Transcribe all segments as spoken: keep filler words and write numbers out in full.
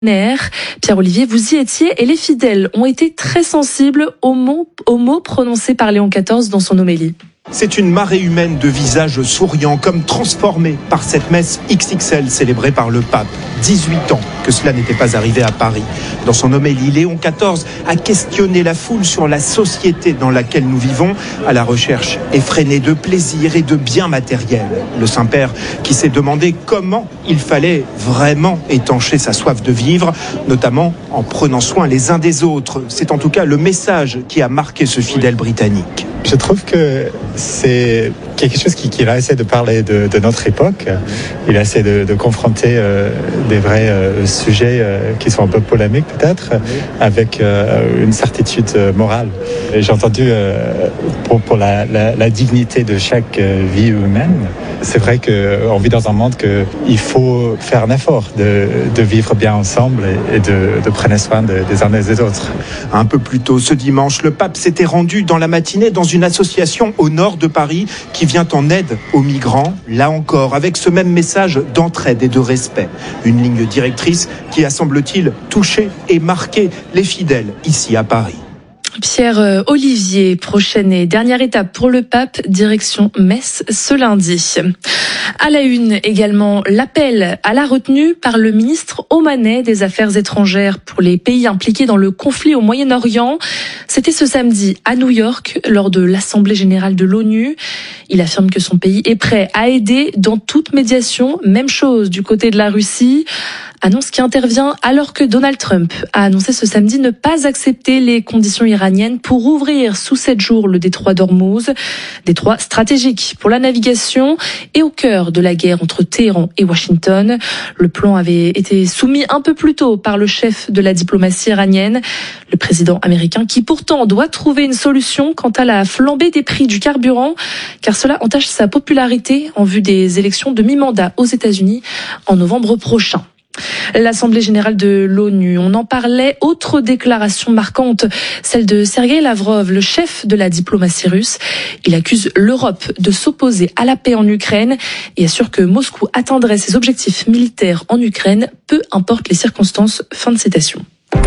Pierre-Olivier, vous y étiez et les fidèles ont été très sensibles aux mots, aux mots prononcés par Léon quatorze dans son homélie. C'est une marée humaine de visages souriants, comme transformés par cette messe X X L célébrée par le pape. dix-huit ans que cela n'était pas arrivé à Paris. Dans son homélie, Léon quatorze a questionné la foule sur la société dans laquelle nous vivons, à la recherche effrénée de plaisir et de biens matériels. Le Saint-Père qui s'est demandé comment il fallait vraiment étancher sa soif de vivre, notamment en prenant soin les uns des autres. C'est en tout cas le message qui a marqué ce fidèle britannique. Je trouve que c'est quelque chose qui, qui va essayer de parler de, de notre époque. Il essaie de, de confronter euh, des vrais euh, sujets euh, qui sont un peu polémiques peut-être, avec euh, une certitude euh, morale. Et j'ai entendu euh, pour, pour la, la, la dignité de chaque euh, vie humaine. C'est vrai qu'on vit dans un monde qu'il faut faire un effort de, de vivre bien ensemble et, et de, de prendre soin de, des uns et des autres. Un peu plus tôt ce dimanche, le pape s'était rendu dans la matinée dans une association au nord de Paris qui vient en aide aux migrants, là encore, avec ce même message d'entraide et de respect. Une ligne directrice qui a, semble-t-il, touché et marqué les fidèles ici à Paris. Pierre-Olivier, prochaine et dernière étape pour le pape, direction Metz ce lundi. À la une également, l'appel à la retenue par le ministre omanais des Affaires étrangères pour les pays impliqués dans le conflit au Moyen-Orient. C'était ce samedi à New York lors de l'Assemblée générale de l'ONU. Il affirme que son pays est prêt à aider dans toute médiation. Même chose du côté de la Russie. Annonce qui intervient alors que Donald Trump a annoncé ce samedi ne pas accepter les conditions iraniennes pour ouvrir sous sept jours le détroit d'Ormuz, détroit stratégique pour la navigation et au cœur de la guerre entre Téhéran et Washington. Le plan avait été soumis un peu plus tôt par le chef de la diplomatie iranienne, le président américain, qui pourtant doit trouver une solution quant à la flambée des prix du carburant, car cela entache sa popularité en vue des élections de mi-mandat aux États-Unis en novembre prochain. L'Assemblée générale de l'ONU, on en parlait, autre déclaration marquante, celle de Sergueï Lavrov, le chef de la diplomatie russe. Il accuse l'Europe de s'opposer à la paix en Ukraine et assure que Moscou atteindrait ses objectifs militaires en Ukraine, peu importe les circonstances. Fin de citation.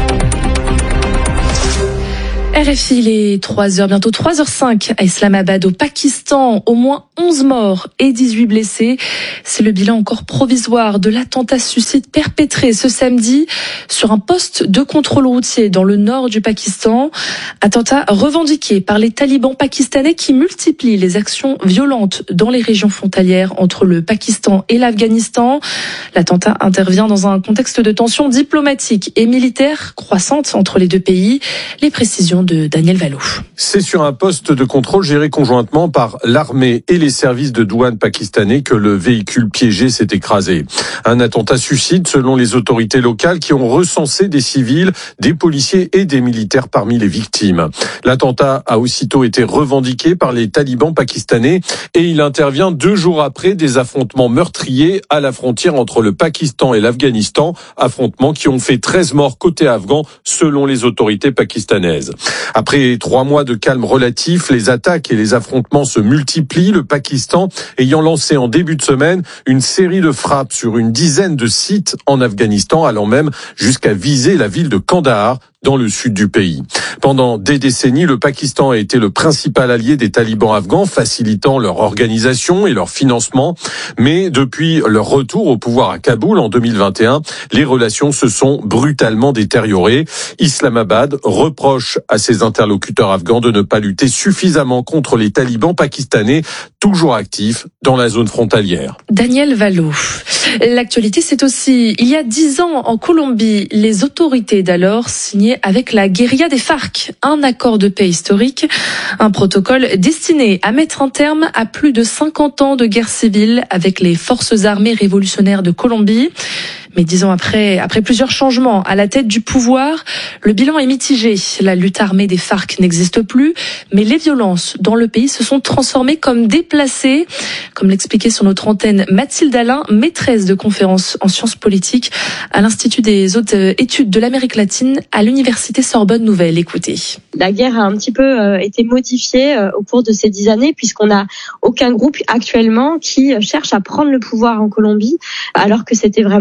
R F I, il est trois heures, bientôt trois heures cinq à Islamabad, au Pakistan. Au moins onze morts et dix-huit blessés. C'est le bilan encore provisoire de l'attentat suicide perpétré ce samedi sur un poste de contrôle routier dans le nord du Pakistan. Attentat revendiqué par les talibans pakistanais qui multiplient les actions violentes dans les régions frontalières entre le Pakistan et l'Afghanistan. L'attentat intervient dans un contexte de tensions diplomatiques et militaires croissantes entre les deux pays. Les précisions de Daniel Valo. C'est sur un poste de contrôle géré conjointement par l'armée et les services de douane pakistanais que le véhicule piégé s'est écrasé. Un attentat suicide selon les autorités locales qui ont recensé des civils, des policiers et des militaires parmi les victimes. L'attentat a aussitôt été revendiqué par les talibans pakistanais et il intervient deux jours après des affrontements meurtriers à la frontière entre le Pakistan et l'Afghanistan, affrontements qui ont fait treize morts côté afghan selon les autorités pakistanaises. Après trois mois de calme relatif, les attaques et les affrontements se multiplient, le Pakistan ayant lancé en début de semaine une série de frappes sur une dizaine de sites en Afghanistan, allant même jusqu'à viser la ville de Kandahar, dans le sud du pays. Pendant des décennies, le Pakistan a été le principal allié des talibans afghans, facilitant leur organisation et leur financement. Mais depuis leur retour au pouvoir à Kaboul en deux mille vingt et un, les relations se sont brutalement détériorées. Islamabad reproche à ses interlocuteurs afghans de ne pas lutter suffisamment contre les talibans pakistanais, toujours actifs dans la zone frontalière. Daniel Valo. L'actualité, c'est aussi, il y a dix ans, en Colombie, les autorités d'alors signaient avec la guérilla des FARC un accord de paix historique, un protocole destiné à mettre un terme à plus de cinquante ans de guerre civile avec les forces armées révolutionnaires de Colombie. Mais dix ans après, après plusieurs changements à la tête du pouvoir, le bilan est mitigé. La lutte armée des FARC n'existe plus, mais les violences dans le pays se sont transformées comme déplacées. Comme l'expliquait sur notre antenne Mathilde Alain, maîtresse de conférences en sciences politiques à l'Institut des hautes études de l'Amérique latine à l'Université Sorbonne Nouvelle. Écoutez. La guerre a un petit peu euh, été modifiée euh, au cours de ces dix années, puisqu'on n'a aucun groupe actuellement qui cherche à prendre le pouvoir en Colombie, alors que c'était vraiment l'objectif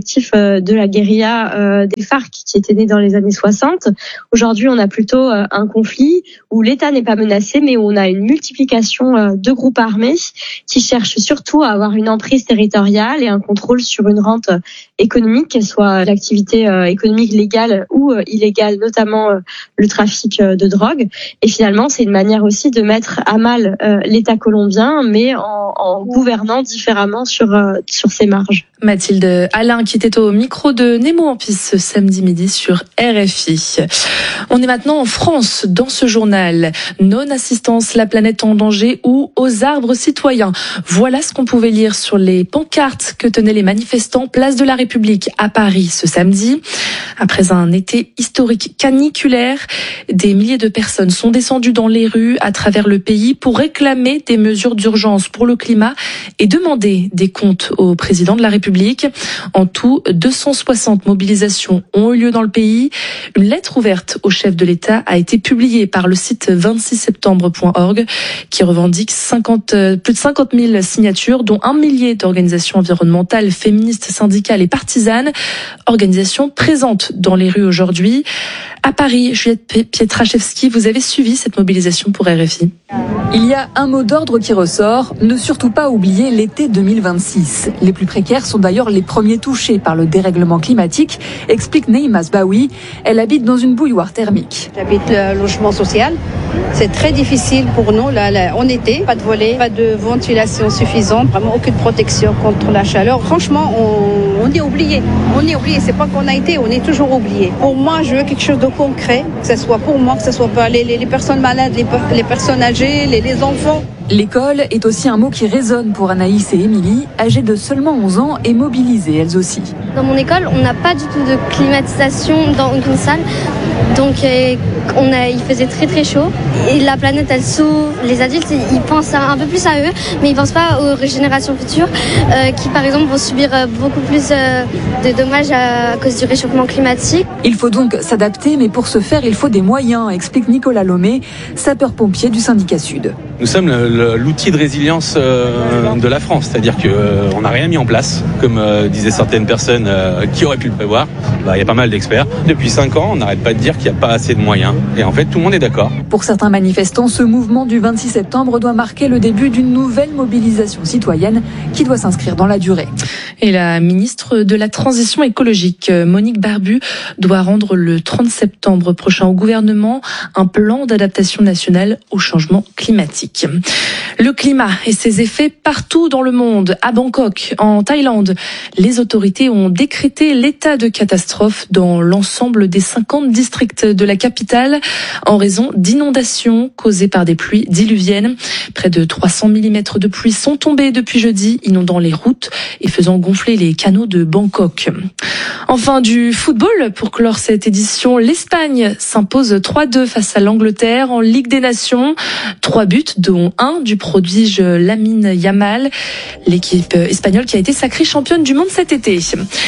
collectif de la guérilla des FARC qui était né dans les années soixante. Aujourd'hui, on a plutôt un conflit où l'État n'est pas menacé, mais où on a une multiplication de groupes armés qui cherchent surtout à avoir une emprise territoriale et un contrôle sur une rente économique, qu'elle soit l'activité économique légale ou illégale, notamment le trafic de drogue. Et finalement, c'est une manière aussi de mettre à mal l'État colombien, mais en, en gouvernant différemment sur, sur ses marges. Mathilde Alain qui était au micro de Nemo en piste ce samedi midi sur R F I. On est maintenant en France dans ce journal. Non-assistance, la planète en danger ou aux arbres citoyens. Voilà ce qu'on pouvait lire sur les pancartes que tenaient les manifestants place de la République à Paris ce samedi. Après un été historique caniculaire, des milliers de personnes sont descendues dans les rues à travers le pays pour réclamer des mesures d'urgence pour le climat et demander des comptes au président de la République. En tout, deux cent soixante mobilisations ont eu lieu dans le pays. Une lettre ouverte au chef de l'État a été publiée par le site vingt-six septembre point org qui revendique cinquante, plus de cinquante mille signatures, dont un millier d'organisations environnementales, féministes, syndicales et partisanes. Organisations présentes dans les rues aujourd'hui. À Paris, Juliette Pietraszewski, vous avez suivi cette mobilisation pour R F I. Il y a un mot d'ordre qui ressort, ne surtout pas oublier l'été deux mille vingt-six. Les plus précaires sont d'ailleurs les premiers touchés par le dérèglement climatique, explique Neima Sbaoui. Elle habite dans une bouilloire thermique. J'habite le logement social. C'est très difficile pour nous là, là, en été. Pas de volets, pas de ventilation suffisante, vraiment aucune protection contre la chaleur. Franchement, on, on est oublié. On est oublié. C'est pas qu'on a été, on est toujours oublié. Pour moi, je veux quelque chose de concret, que ce soit pour moi, que ce soit pour les, les, les personnes malades, les, les personnes âgées, les, les enfants. L'école est aussi un mot qui résonne pour Anaïs et Émilie, âgées de seulement onze ans et mobilisées elles aussi. Dans mon école, on n'a pas du tout de climatisation dans aucune salle. Donc euh, on a, il faisait très très chaud. Et la planète, elle s'ouvre. Les adultes, ils pensent un peu plus à eux, mais ils pensent pas aux générations futures euh, qui, par exemple, vont subir beaucoup plus euh, de dommages à, à cause du réchauffement climatique. Il faut donc s'adapter, mais pour ce faire, il faut des moyens, explique Nicolas Lomé, sapeur-pompier du syndicat Sud. Nous sommes le, l'outil de résilience euh, de la France, c'est-à-dire qu'on euh, n'a rien mis en place, comme euh, disaient certaines personnes euh, qui auraient pu le prévoir. Bah, y a pas mal d'experts. Depuis cinq ans, on n'arrête pas de dire qu'il n'y a pas assez de moyens. Et en fait, tout le monde est d'accord. Pour certains manifestants, ce mouvement du vingt-six septembre doit marquer le début d'une nouvelle mobilisation citoyenne qui doit s'inscrire dans la durée. Et la ministre de la Transition écologique, Monique Barbu, doit rendre le trente septembre prochain au gouvernement un plan d'adaptation nationale au changement climatique. Le climat et ses effets partout dans le monde. À Bangkok, en Thaïlande, les autorités ont décrété l'état de catastrophe dans l'ensemble des cinquante districts de la capitale en raison d'inondations causées par des pluies diluviennes. Près de trois cents millimètres de pluie sont tombés depuis jeudi, inondant les routes et faisant gonfler les canaux de Bangkok. Enfin, du football pour clore cette édition. L'Espagne s'impose trois deux face à l'Angleterre en Ligue des Nations. Trois buts, dont un du prodige Lamine Yamal, l'équipe espagnole qui a été sacrée championne du monde cet été.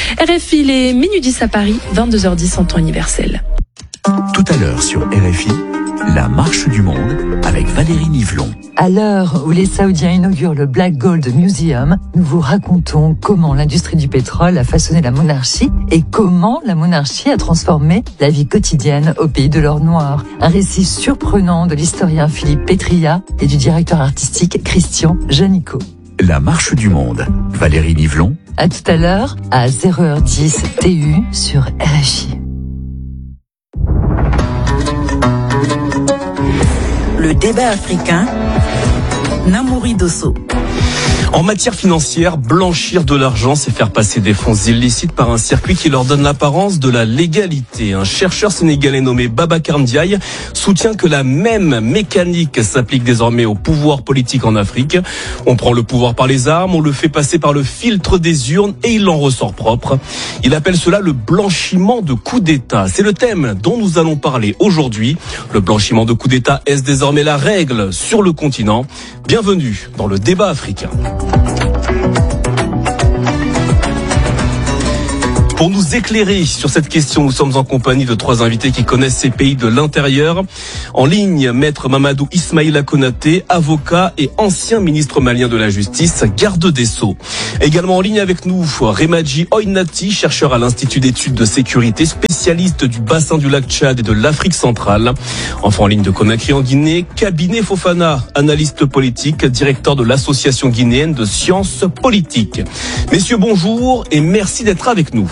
R F I, les minuit dix à Paris, vingt-deux heures dix en temps universel. Tout à l'heure sur R F I, la marche du monde avec Valérie Nivelon. À l'heure où les Saoudiens inaugurent le Black Gold Museum, nous vous racontons comment l'industrie du pétrole a façonné la monarchie et comment la monarchie a transformé la vie quotidienne au pays de l'or noir. Un récit surprenant de l'historien Philippe Petria et du directeur artistique Christian Janico. La marche du monde, Valérie Nivelon. À tout à l'heure, à zéro heure dix T U sur R F I. Le débat africain, Namouri Dosso. En matière financière, blanchir de l'argent, c'est faire passer des fonds illicites par un circuit qui leur donne l'apparence de la légalité. Un chercheur sénégalais nommé Babacar Ndiaye soutient que la même mécanique s'applique désormais au pouvoir politique en Afrique. On prend le pouvoir par les armes, on le fait passer par le filtre des urnes et il en ressort propre. Il appelle cela le blanchiment de coup d'État. C'est le thème dont nous allons parler aujourd'hui. Le blanchiment de coup d'État, est-ce désormais la règle sur le continent? Bienvenue dans le débat africain. Pour nous éclairer sur cette question, nous sommes en compagnie de trois invités qui connaissent ces pays de l'intérieur. En ligne, maître Mamadou Ismaïla Konaté, avocat et ancien ministre malien de la Justice, garde des Sceaux. Également en ligne avec nous, Remadji Oinati, chercheur à l'Institut d'études de sécurité, spécialiste du bassin du lac Tchad et de l'Afrique centrale. Enfin en ligne de Conakry en Guinée, Kabiné Fofana, analyste politique, directeur de l'Association guinéenne de sciences politiques. Messieurs, bonjour et merci d'être avec nous.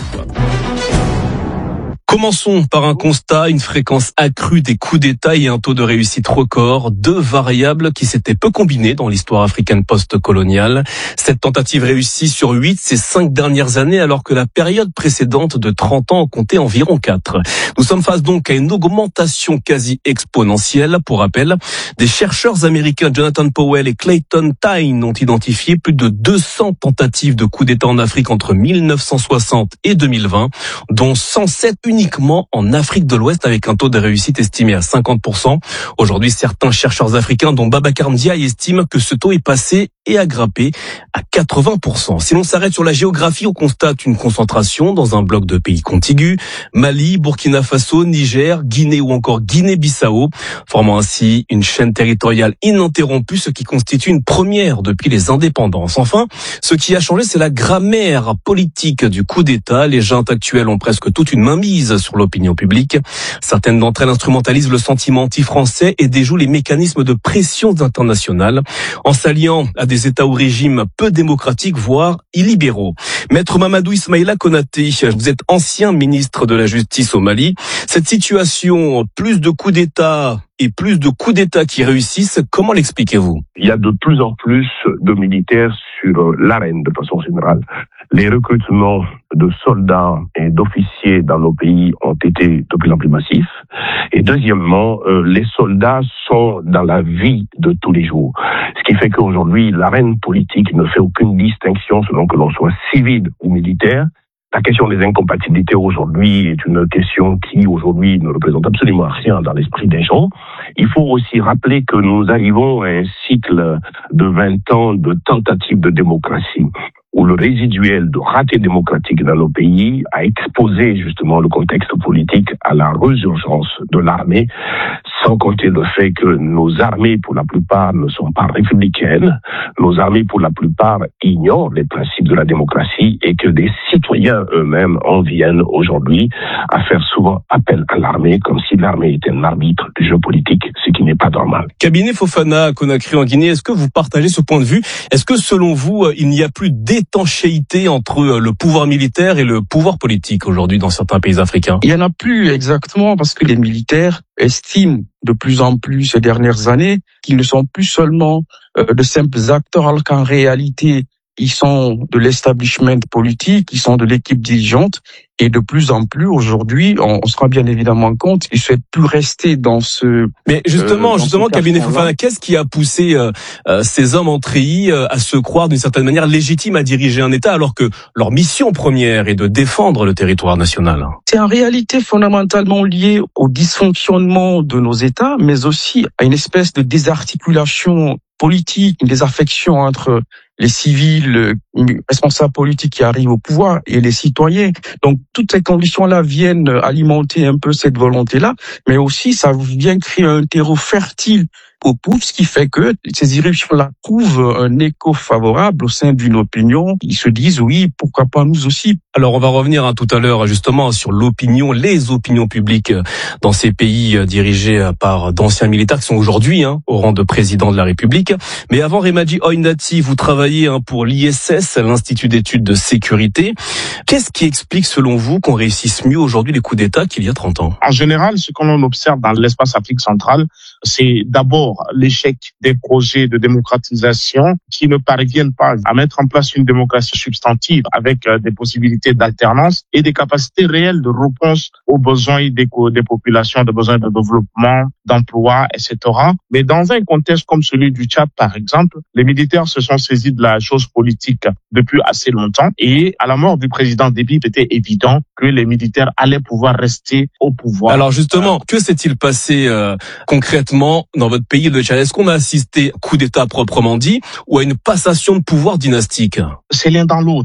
Commençons par un constat, une fréquence accrue des coups d'État et un taux de réussite record, deux variables qui s'étaient peu combinées dans l'histoire africaine post-coloniale. Cette tentative réussie sur huit ces cinq dernières années, alors que la période précédente de trente ans en comptait environ quatre. Nous sommes face donc à une augmentation quasi exponentielle. Pour rappel, des chercheurs américains Jonathan Powell et Clayton Tyne ont identifié plus de deux cents tentatives de coups d'État en Afrique entre mille neuf cent soixante et deux mille vingt, dont cent sept uniquement en Afrique de l'Ouest avec un taux de réussite estimé à cinquante pour cent. Aujourd'hui, certains chercheurs africains, dont Babacar Ndiaye, estiment que ce taux est passé et a grimpé à quatre-vingts pour cent. Si l'on s'arrête sur la géographie, on constate une concentration dans un bloc de pays contigus, Mali, Burkina Faso, Niger, Guinée ou encore Guinée-Bissau, formant ainsi une chaîne territoriale ininterrompue, ce qui constitue une première depuis les indépendances. Enfin, ce qui a changé, c'est la grammaire politique du coup d'État. Les juntes actuelles ont presque toute une mainmise sur l'opinion publique. Certaines d'entre elles instrumentalisent le sentiment anti-français et déjouent les mécanismes de pression internationale en s'alliant à des États ou régimes peu démocratiques, voire illibéraux. Maître Mamadou Ismaïla Konaté, vous êtes ancien ministre de la Justice au Mali. Cette situation, plus de coups d'État et plus de coups d'État qui réussissent, comment l'expliquez-vous? Il y a de plus en plus de militaires sur l'arène de façon générale. Les recrutements de soldats et d'officiers dans nos pays ont été de plus en plus massifs. Et deuxièmement, euh, les soldats sont dans la vie de tous les jours. Ce qui fait qu'aujourd'hui, l'arène politique ne fait aucune distinction selon que l'on soit civil ou militaire. La question des incompatibilités aujourd'hui est une question qui aujourd'hui ne représente absolument rien dans l'esprit des gens. Il faut aussi rappeler que nous arrivons à un cycle de vingt ans de tentative de démocratie, où le résiduel de raté démocratique dans nos pays a exposé justement le contexte politique à la résurgence de l'armée, sans compter le fait que nos armées, pour la plupart, ne sont pas républicaines. Nos armées, pour la plupart, ignorent les principes de la démocratie et que des citoyens eux-mêmes en viennent aujourd'hui à faire souvent appel à l'armée comme si l'armée était un arbitre du jeu politique, ce qui n'est pas normal. Kabiné Fofana à Conakry en Guinée, est-ce que vous partagez ce point de vue? Est-ce que selon vous, il n'y a plus d'étanchéité entre le pouvoir militaire et le pouvoir politique aujourd'hui dans certains pays africains? Il n'y en a plus exactement parce que les militaires estiment de plus en plus ces dernières années qu'ils ne sont plus seulement euh, de simples acteurs, alors qu'en réalité, ils sont de l'establishment politique, ils sont de l'équipe dirigeante. Et de plus en plus, aujourd'hui, on, on se rend bien évidemment compte qu'ils ne souhaitent plus rester dans ce... Mais justement, euh, justement, Kabiné Fofana, qu'est-ce qui a poussé euh, euh, ces hommes en treillis euh, à se croire d'une certaine manière légitimes à diriger un État alors que leur mission première est de défendre le territoire national? C'est en réalité fondamentalement lié au dysfonctionnement de nos États, mais aussi à une espèce de désarticulation politique, une désaffection entre les civils, responsables politiques qui arrivent au pouvoir et les citoyens. Donc, toutes ces conditions-là viennent alimenter un peu cette volonté-là, mais aussi ça vient créer un terreau fertile au pouvoir, ce qui fait que ces irruptions-là trouvent un écho favorable au sein d'une opinion. Ils se disent, oui, pourquoi pas nous aussi. Alors, on va revenir hein, tout à l'heure justement sur l'opinion, les opinions publiques dans ces pays dirigés par d'anciens militaires qui sont aujourd'hui hein, au rang de président de la République. Mais avant, Remadji Oinati, vous travaillez hein, pour l'I S S, l'Institut d'études de sécurité. Qu'est-ce qui explique selon vous qu'on réussisse mieux aujourd'hui les coups d'État qu'il y a trente ans? En général, ce qu'on observe dans l'espace Afrique centrale, c'est d'abord l'échec des projets de démocratisation qui ne parviennent pas à mettre en place une démocratie substantive avec des possibilités d'alternance et des capacités réelles de réponse aux besoins des, des populations, des besoins de développement, d'emploi, et cetera. Mais dans un contexte comme celui du Tchad, par exemple, les militaires se sont saisis de la chose politique depuis assez longtemps et à la mort du président Déby, il était évident que les militaires allaient pouvoir rester au pouvoir. Alors justement, que s'est-il passé euh, concrètement dans votre pays, le Tchad? Est-ce qu'on a assisté à coup d'État proprement dit ou à une passation de pouvoir dynastique? C'est l'un dans l'autre.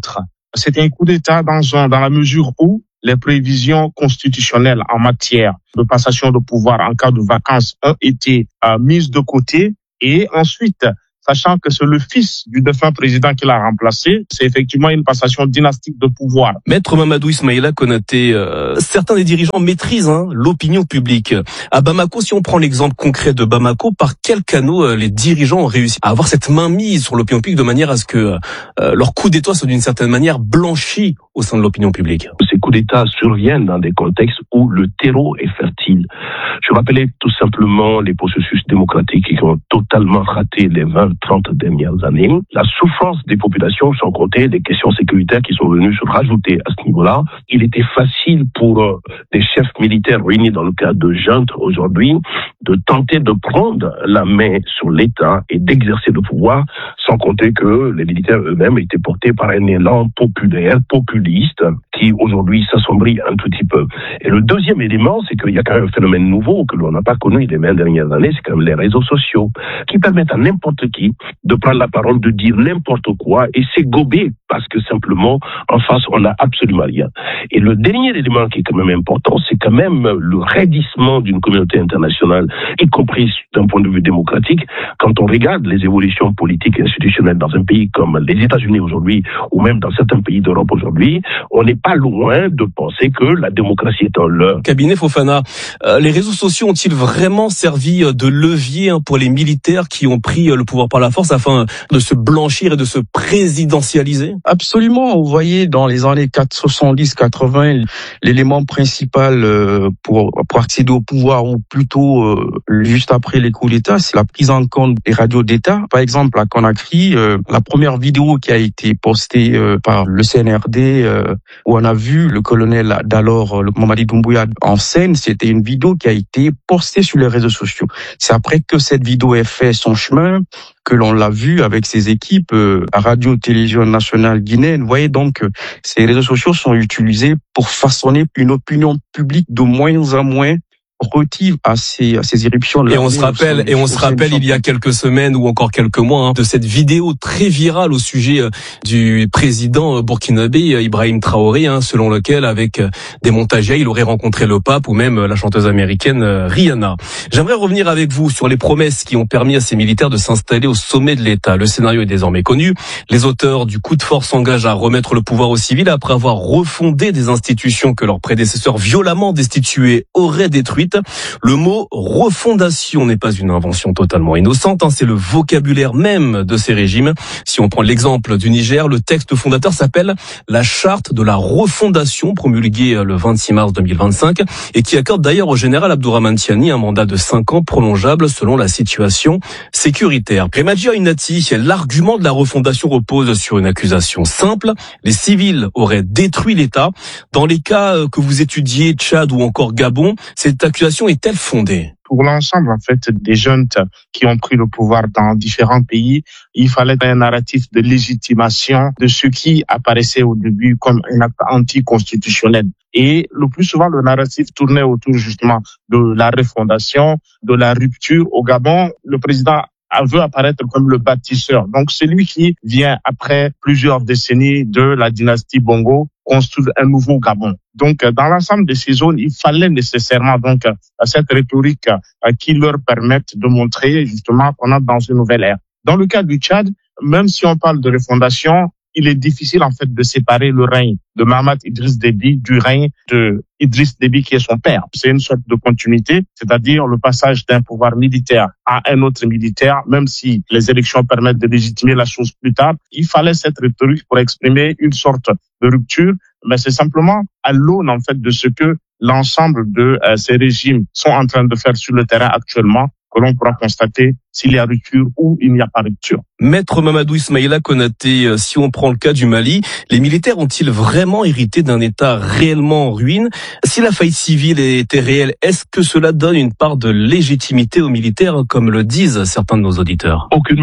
C'était un coup d'État dans, un, dans la mesure où les prévisions constitutionnelles en matière de passation de pouvoir en cas de vacances ont été euh, mises de côté. Et ensuite, sachant que c'est le fils du défunt président qui l'a remplacé, c'est effectivement une passation dynastique de pouvoir. Maître Mamadou Ismaïla Konaté, euh, certains des dirigeants maîtrisent hein, l'opinion publique. À Bamako, si on prend l'exemple concret de Bamako, par quels canaux euh, les dirigeants ont réussi à avoir cette mainmise sur l'opinion publique de manière à ce que euh, leur coup d'État soit d'une certaine manière blanchi au sein de l'opinion publique? Ces coups d'État surviennent dans des contextes où le terreau est fertile. Je rappelais tout simplement les processus démocratiques qui ont totalement raté les vingt, trente dernières années. La souffrance des populations, sans compter les questions sécuritaires qui sont venues se rajouter à ce niveau-là. Il était facile pour euh, des chefs militaires réunis dans le cadre de junte aujourd'hui de tenter de prendre la main sur l'État et d'exercer le pouvoir, sans compter que les militaires eux-mêmes étaient portés par un élan populaire, populiste, qui aujourd'hui s'assombrit un tout petit peu. Et le deuxième élément, c'est qu'il y a quand même un phénomène nouveau que l'on n'a pas connu les vingt dernières années, c'est quand même les réseaux sociaux, qui permettent à n'importe qui de prendre la parole, de dire n'importe quoi, et c'est gobé parce que simplement, en face, on n'a absolument rien. Et le dernier élément qui est quand même important, c'est quand même le raidissement d'une communauté internationale, y compris d'un point de vue démocratique. Quand on regarde les évolutions politiques et institutionnelles dans un pays comme les États-Unis aujourd'hui, ou même dans certains pays d'Europe aujourd'hui, on n'est pas loin de penser que la démocratie est un leurre. Cabinet Fofana, euh, les réseaux sociaux ont-ils vraiment servi de levier hein, pour les militaires qui ont pris le pouvoir par la force afin de se blanchir et de se présidentialiser? Absolument. Vous voyez, dans les années soixante-dix quatre-vingts, l'élément principal pour, pour accéder au pouvoir, ou plutôt euh, juste après les coups d'État, c'est la prise en compte des radios d'État. Par exemple, à Conakry, euh, la première vidéo qui a été postée euh, par le C N R D, euh, où on a vu le colonel d'alors, le Mamadi Doumbouya, en scène, c'était une vidéo qui a été postée sur les réseaux sociaux. C'est après que cette vidéo ait fait son chemin que l'on l'a vu avec ses équipes euh, à Radio-Télévision Nationale Guinéenne. Vous voyez donc, euh, ces réseaux sociaux sont utilisés pour façonner une opinion publique de moins en moins relative à ces, à ces éruptions. Et on se rappelle, et on se rappelle il y a quelques semaines ou encore quelques mois hein, de cette vidéo très virale au sujet euh, du président burkinabé Ibrahim Traoré, hein, selon lequel avec euh, des montagiers il aurait rencontré le pape ou même euh, la chanteuse américaine euh, Rihanna. J'aimerais revenir avec vous sur les promesses qui ont permis à ces militaires de s'installer au sommet de l'État. Le scénario est désormais connu. Les auteurs du coup de force s'engagent à remettre le pouvoir aux civils après avoir refondé des institutions que leurs prédécesseurs violemment destituées auraient détruites. Le mot refondation n'est pas une invention totalement innocente, hein, c'est le vocabulaire même de ces régimes. Si on prend l'exemple du Niger, le texte fondateur s'appelle la Charte de la refondation, promulguée le vingt-six mars deux mille vingt-cinq, et qui accorde d'ailleurs au général Abdourahmane Tiani un mandat de cinq ans prolongeable selon la situation sécuritaire. Remadji Ainati, l'argument de la refondation repose sur une accusation simple. Les civils auraient détruit l'État. Dans les cas que vous étudiez, Tchad ou encore Gabon, cette accusation est-elle fondée? Pour l'ensemble, en fait, des jeunes qui ont pris le pouvoir dans différents pays, il fallait un narratif de légitimation de ce qui apparaissait au début comme un acte anticonstitutionnel. Et le plus souvent, le narratif tournait autour justement de la refondation, de la rupture. Au Gabon, le président veut apparaître comme le bâtisseur. Donc, c'est lui qui vient après plusieurs décennies de la dynastie Bongo construire un nouveau Gabon. Donc, dans l'ensemble de ces zones, il fallait nécessairement donc cette rhétorique qui leur permette de montrer justement qu'on est dans une nouvelle ère. Dans le cas du Tchad, même si on parle de refondation, il est difficile en fait de séparer le règne de Mahamat Idriss Déby du règne de Idriss Déby qui est son père. C'est une sorte de continuité, c'est-à-dire le passage d'un pouvoir militaire à un autre militaire, même si les élections permettent de légitimer la chose plus tard. Il fallait cette rhétorique pour exprimer une sorte de rupture, mais c'est simplement à l'aune en fait de ce que l'ensemble de euh, ces régimes sont en train de faire sur le terrain actuellement que l'on pourra constater s'il y a rupture ou il n'y a pas rupture. Maître Mamadou Ismaïla Konaté, si on prend le cas du Mali, les militaires ont-ils vraiment hérité d'un État réellement en ruine? Si la faillite civile était réelle, est-ce que cela donne une part de légitimité aux militaires, comme le disent certains de nos auditeurs? Aucunement.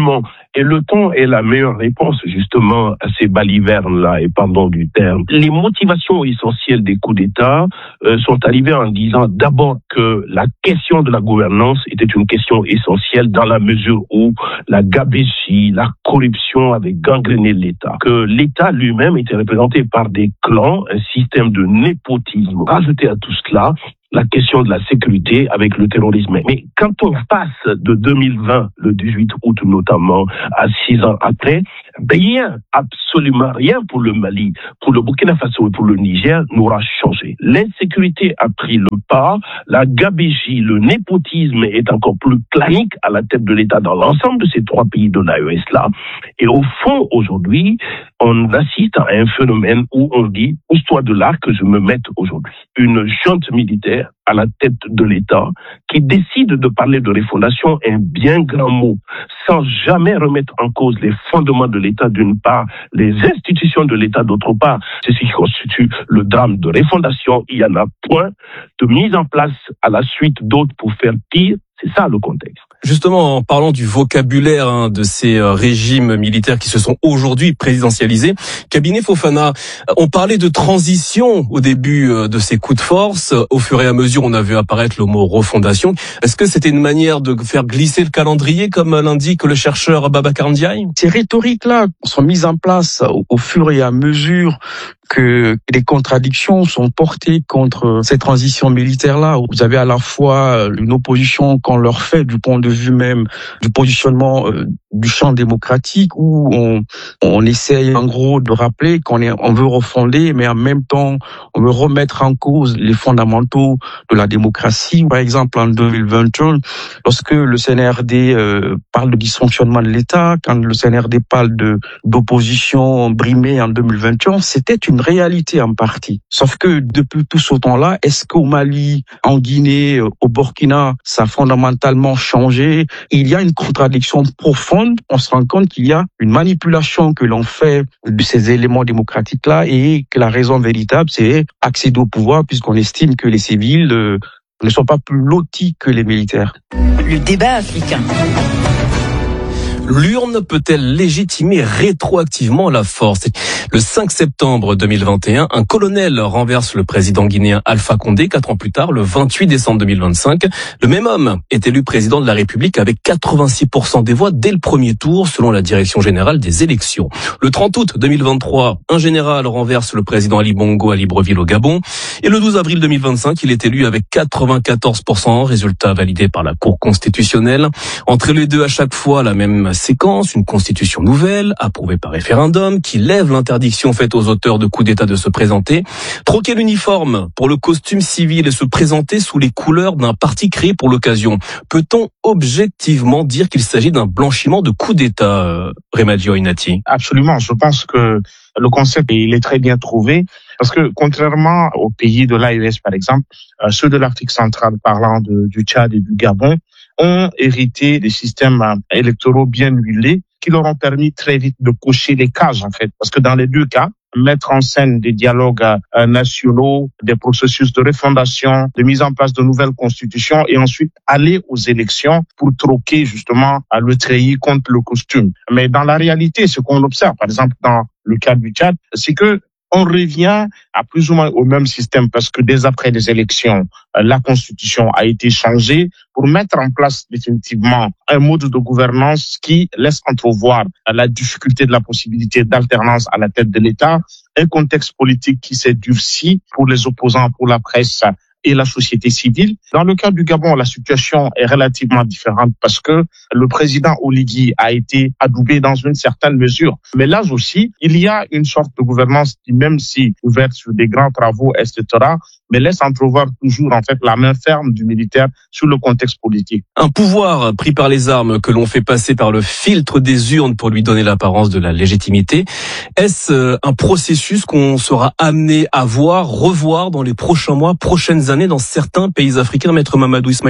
Et le temps est la meilleure réponse justement à ces balivernes-là, et pardon du terme. Les motivations essentielles des coups d'État euh, sont arrivées en disant d'abord que la question de la gouvernance était une question essentielle dans la mesure où la gabegie, la corruption avaient gangréné l'État. Que l'État lui-même était représenté par des clans, un système de népotisme. Rajouter à tout cela la question de la sécurité avec le terrorisme. Mais quand on passe de deux mille vingt, le dix-huit août notamment, à six ans après, rien, absolument rien pour le Mali, pour le Burkina Faso et pour le Niger n'aura changé. L'insécurité a pris le pas, la gabegie, le népotisme est encore plus clanique à la tête de l'État dans l'ensemble de ces trois pays de l'A E S-là. Et au fond, aujourd'hui, on assiste à un phénomène où on dit « pousse-toi de là que je me mette aujourd'hui ». Une junte militaire à la tête de l'État qui décide de parler de refondation est un bien grand mot, sans jamais remettre en cause les fondements de l'État d'une part, les institutions de l'État d'autre part. C'est ce qui constitue le drame de refondation. Il y en a point de mise en place à la suite d'autres pour faire pire. C'est ça le contexte. Justement, en parlant du vocabulaire hein, de ces euh, régimes militaires qui se sont aujourd'hui présidentialisés, Cabinet Fofana, on parlait de transition au début euh, de ces coups de force. Au fur et à mesure, on a vu apparaître le mot refondation. Est-ce que c'était une manière de faire glisser le calendrier, comme l'indique le chercheur Babacar Ndiaye ? Ces rhétoriques-là sont mises en place au, au fur et à mesure que les contradictions sont portées contre ces transitions militaires-là. Vous avez à la fois une opposition qu'on leur fait du point de vue même du positionnement euh, du champ démocratique, où on, on essaye en gros de rappeler qu'on est, on veut refonder, mais en même temps on veut remettre en cause les fondamentaux de la démocratie. Par exemple, en deux mille vingt et un, lorsque le C N R D euh, parle de dysfonctionnement de l'État, quand le C N R D parle de d'opposition brimée en deux mille vingt et un, c'était une réalité en partie. Sauf que depuis tout ce temps-là, est-ce qu'au Mali, en Guinée, au Burkina, ça a fondamentalement changé? Il y a une contradiction profonde. On se rend compte qu'il y a une manipulation que l'on fait de ces éléments démocratiques-là et que la raison véritable, c'est accéder au pouvoir puisqu'on estime que les civils euh, ne sont pas plus lotis que les militaires. Le débat africain. L'urne peut-elle légitimer rétroactivement la force ? Le cinq septembre deux mille vingt et un, un colonel renverse le président guinéen Alpha Condé. Quatre ans plus tard, le vingt-huit décembre deux mille vingt-cinq, le même homme est élu président de la République avec quatre-vingt-six pour cent des voix dès le premier tour, selon la Direction générale des élections. Le trente août deux mille vingt-trois, un général renverse le président Ali Bongo à Libreville au Gabon. Et le douze avril deux mille vingt-cinq, il est élu avec quatre-vingt-quatorze pour cent, résultat validé par la Cour constitutionnelle. Entre les deux, à chaque fois, la même séquence, une constitution nouvelle, approuvée par référendum, qui lève l'interdiction faite aux auteurs de coups d'État de se présenter, troquer l'uniforme pour le costume civil et se présenter sous les couleurs d'un parti créé pour l'occasion. Peut-on objectivement dire qu'il s'agit d'un blanchiment de coups d'État, euh, Remadio Inati ? Absolument, je pense que le concept, il est très bien trouvé, parce que contrairement aux pays de l'A E S, par exemple, euh, ceux de l'Afrique centrale parlant de, du Tchad et du Gabon, ont hérité des systèmes électoraux bien huilés qui leur ont permis très vite de cocher les cases, en fait. Parce que dans les deux cas, mettre en scène des dialogues euh, nationaux, des processus de refondation, de mise en place de nouvelles constitutions et ensuite aller aux élections pour troquer justement euh, le treillis contre le costume. Mais dans la réalité, ce qu'on observe, par exemple dans le cas du Tchad, c'est que on revient à plus ou moins au même système parce que dès après les élections, la constitution a été changée pour mettre en place définitivement un mode de gouvernance qui laisse entrevoir la difficulté de la possibilité d'alternance à la tête de l'État, un contexte politique qui s'est durci pour les opposants, pour la presse et la société civile. Dans le cas du Gabon, la situation est relativement différente parce que le président Oligui a été adoubé dans une certaine mesure. Mais là aussi, il y a une sorte de gouvernance qui, même si ouverte sur des grands travaux, et cetera, mais laisse entrevoir toujours en fait la main ferme du militaire sur le contexte politique. Un pouvoir pris par les armes que l'on fait passer par le filtre des urnes pour lui donner l'apparence de la légitimité. Est-ce un processus qu'on sera amené à voir, revoir dans les prochains mois, prochaines années dans certains pays africains, Maître Mamadou Ismaïla Konaté ?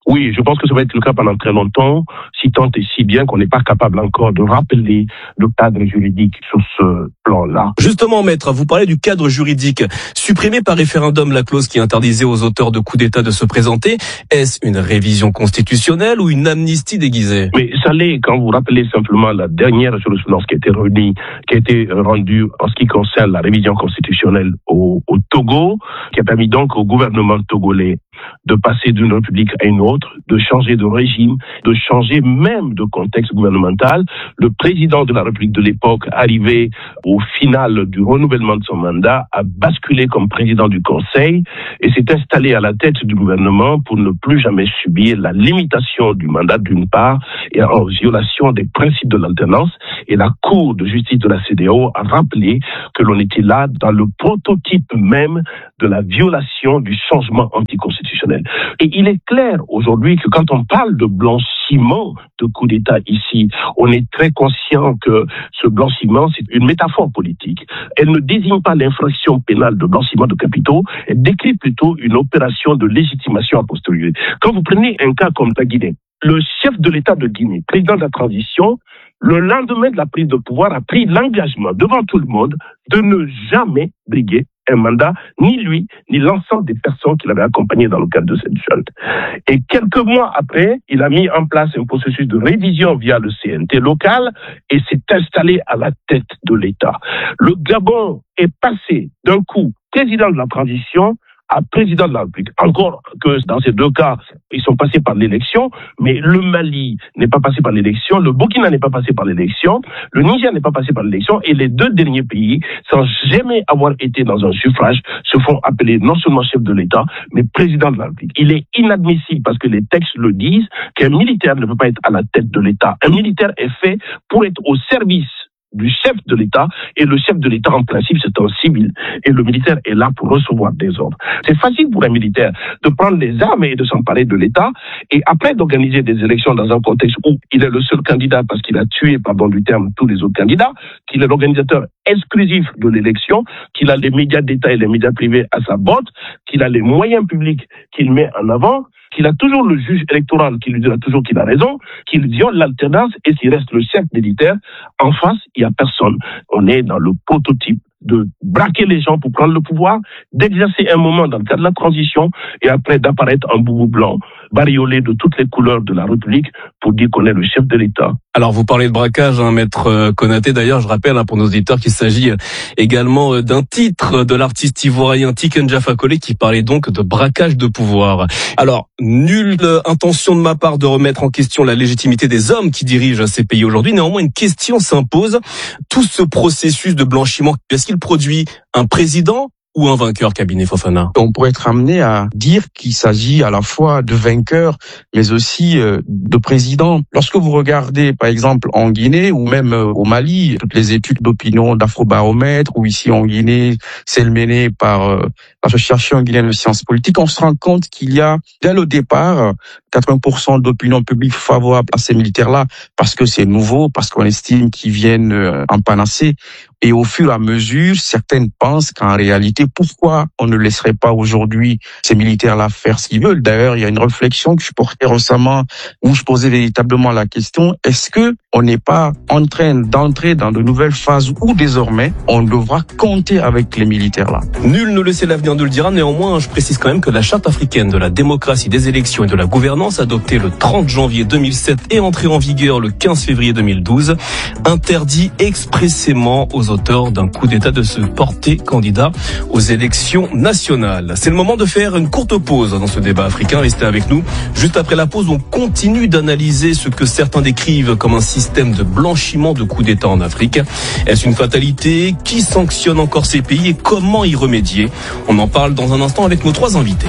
Oui, je pense que ça va être le cas pendant très longtemps, si tant et si bien qu'on n'est pas capable encore de rappeler le cadre juridique sur ce plan-là. Justement, maître, vous parlez du cadre juridique. Supprimer par référendum la clause qui interdisait aux auteurs de coups d'État de se présenter, est-ce une révision constitutionnelle ou une amnistie déguisée? Mais ça l'est quand vous rappelez simplement la dernière jurisprudence qui a été réunie, qui a été rendue en ce qui concerne la révision constitutionnelle au, au Togo, qui a permis donc au gouvernement togolais de passer d'une république à une autre, de changer de régime, de changer même de contexte gouvernemental. Le président de la République de l'époque, arrivé au final du renouvellement de son mandat, a basculé comme président du Conseil et s'est installé à la tête du gouvernement pour ne plus jamais subir la limitation du mandat d'une part et en violation des principes de l'alternance. Et la Cour de justice de la C E D E A O a rappelé que l'on était là dans le prototype même de la violation du changement anticonstitutionnel. Et il est clair aujourd'hui que quand on parle de blanchiment de coup d'État ici, on est très conscient que ce blanchiment, c'est une métaphore politique. Elle ne désigne pas l'infraction pénale de blanchiment de capitaux, elle décrit plutôt une opération de légitimation a posteriori. Quand vous prenez un cas comme la Guinée, le chef de l'État de Guinée, président de la transition, le lendemain de la prise de pouvoir, a pris l'engagement devant tout le monde de ne jamais briguer un mandat, ni lui, ni l'ensemble des personnes qui l'avaient accompagné dans le cadre de cette junte. Et quelques mois après, il a mis en place un processus de révision via le C N T local et s'est installé à la tête de l'État. Le Gabon est passé d'un coup président de la transition à président de la République. Encore que dans ces deux cas, ils sont passés par l'élection, mais le Mali n'est pas passé par l'élection, le Burkina n'est pas passé par l'élection, le Niger n'est pas passé par l'élection, et les deux derniers pays, sans jamais avoir été dans un suffrage, se font appeler non seulement chef de l'État, mais président de la République. Il est inadmissible, parce que les textes le disent, qu'un militaire ne peut pas être à la tête de l'État. Un militaire est fait pour être au service du chef de l'État, et le chef de l'État, en principe, c'est un civil, et le militaire est là pour recevoir des ordres. C'est facile pour un militaire de prendre les armes et de s'emparer de l'État, et après d'organiser des élections dans un contexte où il est le seul candidat parce qu'il a tué, pardon du terme, tous les autres candidats, qu'il est l'organisateur exclusif de l'élection, qu'il a les médias d'État et les médias privés à sa botte, qu'il a les moyens publics qu'il met en avant, qu'il a toujours le juge électoral qui lui dira toujours qu'il a raison, qu'il viole l'alternance et qu'il reste le chef militaire. En face, il n'y a personne. On est dans le prototype de braquer les gens pour prendre le pouvoir, d'exercer un moment dans le cadre de la transition et après d'apparaître en boubou blanc, bariolé de toutes les couleurs de la République pour dire qu'on est le chef de l'État. Alors vous parlez de braquage, hein, maître Konaté. D'ailleurs, je rappelle hein, pour nos auditeurs qu'il s'agit également d'un titre de l'artiste ivoirien Tiken Jah Fakoly qui parlait donc de braquage de pouvoir. Alors, nulle intention de ma part de remettre en question la légitimité des hommes qui dirigent ces pays aujourd'hui. Néanmoins, une question s'impose. Tout ce processus de blanchiment, est-ce qu'il produit un président ou un vainqueur, Cabinet Fofana? On pourrait être amené à dire qu'il s'agit à la fois de vainqueur, mais aussi de président. Lorsque vous regardez, par exemple, en Guinée ou même au Mali, toutes les études d'opinion d'Afrobaromètre, ou ici en Guinée, celle menée par l'Association guinéenne de sciences politiques, on se rend compte qu'il y a, dès le départ, quatre-vingts pour cent d'opinion publique favorable à ces militaires-là, parce que c'est nouveau, parce qu'on estime qu'ils viennent en panacée. Et au fur et à mesure, certaines pensent qu'en réalité, pourquoi on ne laisserait pas aujourd'hui ces militaires-là faire ce qu'ils veulent? D'ailleurs, il y a une réflexion que je portais récemment où je posais véritablement la question, est-ce que on n'est pas en train d'entrer dans de nouvelles phases où désormais on devra compter avec les militaires-là? Nul ne le sait, l'avenir nous le dira. Néanmoins, je précise quand même que la Charte africaine de la démocratie, des élections et de la gouvernance, adoptée le trente janvier deux mille sept et entrée en vigueur le quinze février deux mille douze, interdit expressément aux auteurs d'un coup d'État de se porter candidat aux élections nationales. C'est le moment de faire une courte pause dans ce débat africain. Restez avec nous. Juste après la pause, on continue d'analyser ce que certains décrivent comme un système de blanchiment de coups d'État en Afrique. Est-ce une fatalité? Qui sanctionne encore ces pays et comment y remédier? On en parle dans un instant avec nos trois invités.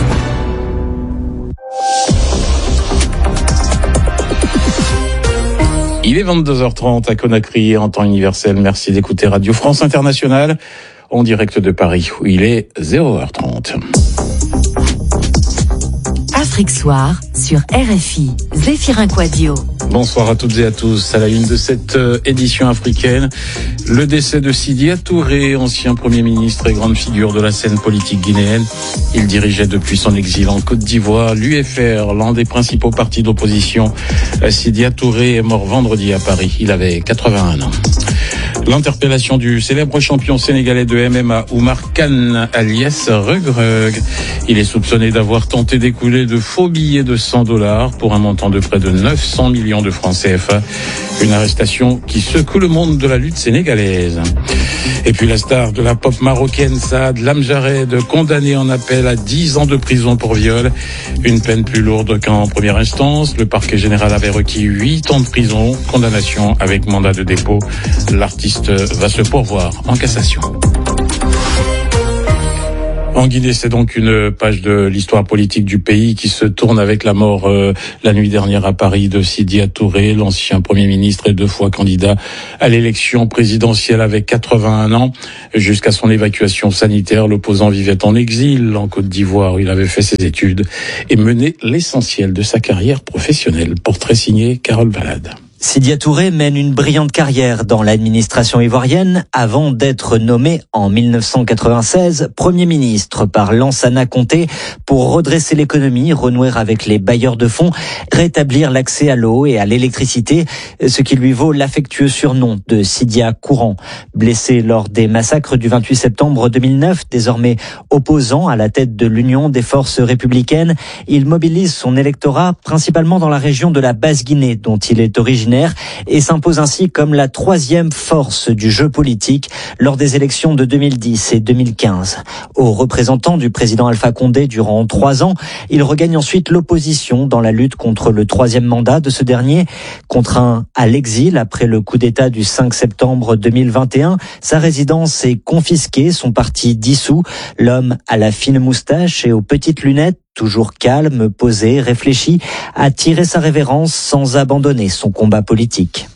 Il est vingt-deux heures trente à Conakry en temps universel. Merci d'écouter Radio France Internationale en direct de Paris où il est zéro heure trente. Afrique Soir sur R F I. Zéphirin Quadio. Bonsoir à toutes et à tous. À la une de cette édition africaine, le décès de Sidya Touré, ancien Premier ministre et grande figure de la scène politique guinéenne. Il dirigeait depuis son exil en Côte d'Ivoire l'U F R, l'un des principaux partis d'opposition. Sidya Touré est mort vendredi à Paris. Il avait quatre-vingt-un ans. L'interpellation du célèbre champion sénégalais de M M A Oumar Kane alias Reug-Reug. Il est soupçonné d'avoir tenté d'écouler de faux billets de cent dollars pour un montant de près de neuf cents millions de francs C F A. Une arrestation qui secoue le monde de la lutte sénégalaise. Et puis la star de la pop marocaine Saad Lamjared, condamné en appel à dix ans de prison pour viol. Une peine plus lourde qu'en première instance. Le parquet général avait requis huit ans de prison, condamnation avec mandat de dépôt. L'artiste va se pourvoir en cassation. En Guinée, c'est donc une page de l'histoire politique du pays qui se tourne avec la mort euh, la nuit dernière à Paris de Sidya Touré, l'ancien Premier ministre et deux fois candidat à l'élection présidentielle avec quatre-vingt-un ans. Jusqu'à son évacuation sanitaire, l'opposant vivait en exil en Côte d'Ivoire où il avait fait ses études et mené l'essentiel de sa carrière professionnelle. Portrait signé Carole Valade. Sidya Touré mène une brillante carrière dans l'administration ivoirienne avant d'être nommé en mille neuf cent quatre-vingt-seize Premier ministre par Lansana Conté pour redresser l'économie, renouer avec les bailleurs de fonds, rétablir l'accès à l'eau et à l'électricité, ce qui lui vaut l'affectueux surnom de Sidya Courant. Blessé lors des massacres du vingt-huit septembre deux mille neuf, désormais opposant à la tête de l'Union des forces républicaines, il mobilise son électorat principalement dans la région de la Basse-Guinée dont il est originaire et s'impose ainsi comme la troisième force du jeu politique lors des élections de deux mille dix et deux mille quinze. Aux représentants du président Alpha Condé durant trois ans, il regagne ensuite l'opposition dans la lutte contre le troisième mandat de ce dernier. Contraint à l'exil après le coup d'État du cinq septembre deux mille vingt et un, sa résidence est confisquée, son parti dissous. L'homme à la fine moustache et aux petites lunettes, toujours calme, posé, réfléchi, a tiré sa révérence sans abandonner son combat politique.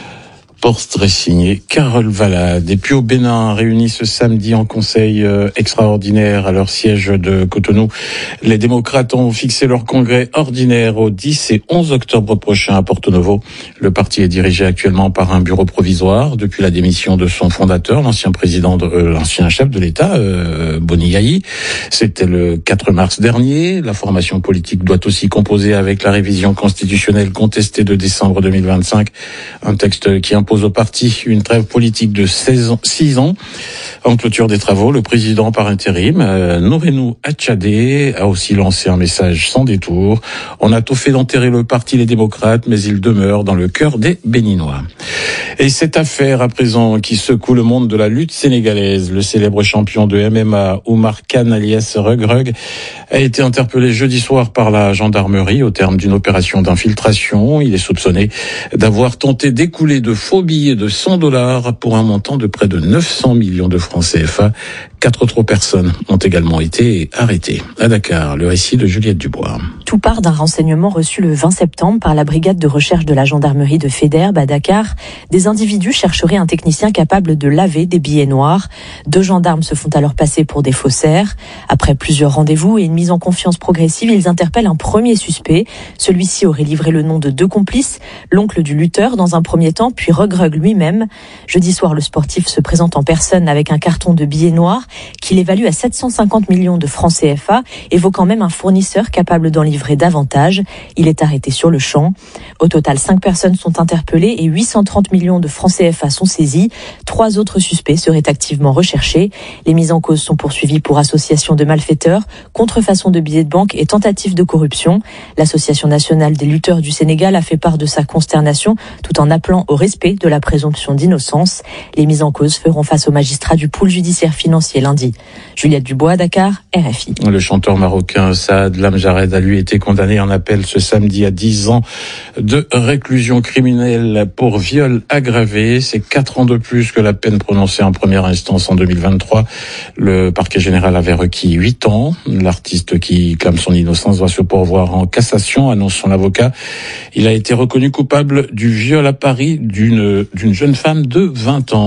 Portrait signé Carole Valade. Et puis au Bénin, réunis ce samedi en conseil euh, extraordinaire à leur siège de Cotonou, les démocrates ont fixé leur congrès ordinaire au dix et onze octobre prochain à Porto Novo. Le parti est dirigé actuellement par un bureau provisoire depuis la démission de son fondateur, l'ancien président, de, euh, l'ancien chef de l'État, euh, Boni Yayi. C'était le quatre mars dernier. La formation politique doit aussi composer avec la révision constitutionnelle contestée de décembre deux mille vingt-cinq, un texte qui impose au parti une trêve politique de six ans. En clôture des travaux, le président par intérim, euh, Nourenou Atchadé, a aussi lancé un message sans détour. On a tout fait d'enterrer le parti Les Démocrates, mais il demeure dans le cœur des Béninois. Et cette affaire à présent qui secoue le monde de la lutte sénégalaise, le célèbre champion de M M A Oumar Kane alias Reug-Reug a été interpellé jeudi soir par la gendarmerie au terme d'une opération d'infiltration. Il est soupçonné d'avoir tenté d'écouler de faux billets de cent dollars pour un montant de près de neuf cents millions de francs C F A. Quatre autres personnes ont également été arrêtées. À Dakar, le récit de Juliette Dubois. Tout part d'un renseignement reçu le vingt septembre par la brigade de recherche de la gendarmerie de Faidherbe à Dakar. Des individus chercheraient un technicien capable de laver des billets noirs. Deux gendarmes se font alors passer pour des faussaires. Après plusieurs rendez-vous et une mise en confiance progressive, ils interpellent un premier suspect. Celui-ci aurait livré le nom de deux complices, l'oncle du lutteur dans un premier temps, puis Reug-Reug lui-même. Jeudi soir, le sportif se présente en personne avec un carton de billets noirs qu'il évalue à sept cent cinquante millions de francs C F A, évoquant même un fournisseur capable d'en livrer davantage. Il est arrêté sur le champ. Au total, cinq personnes sont interpellées et huit cent trente millions de francs C F A sont saisis. Trois autres suspects seraient activement recherchés. Les mises en cause sont poursuivies pour association de malfaiteurs, contrefaçon de billets de banque et tentative de corruption. L'Association nationale des lutteurs du Sénégal a fait part de sa consternation tout en appelant au respect de la présomption d'innocence. Les mises en cause feront face aux magistrats du pôle judiciaire financier lundi. Juliette Dubois, Dakar, R F I. Le chanteur marocain Saad Lamjared a lui été condamné en appel ce samedi à dix ans de réclusion criminelle pour viol aggravé. C'est quatre ans de plus que la peine prononcée en première instance en deux mille vingt-trois. Le parquet général avait requis huit ans. L'artiste qui clame son innocence doit se pourvoir en cassation, annonce son avocat. Il a été reconnu coupable du viol à Paris d'une, d'une jeune femme de vingt ans.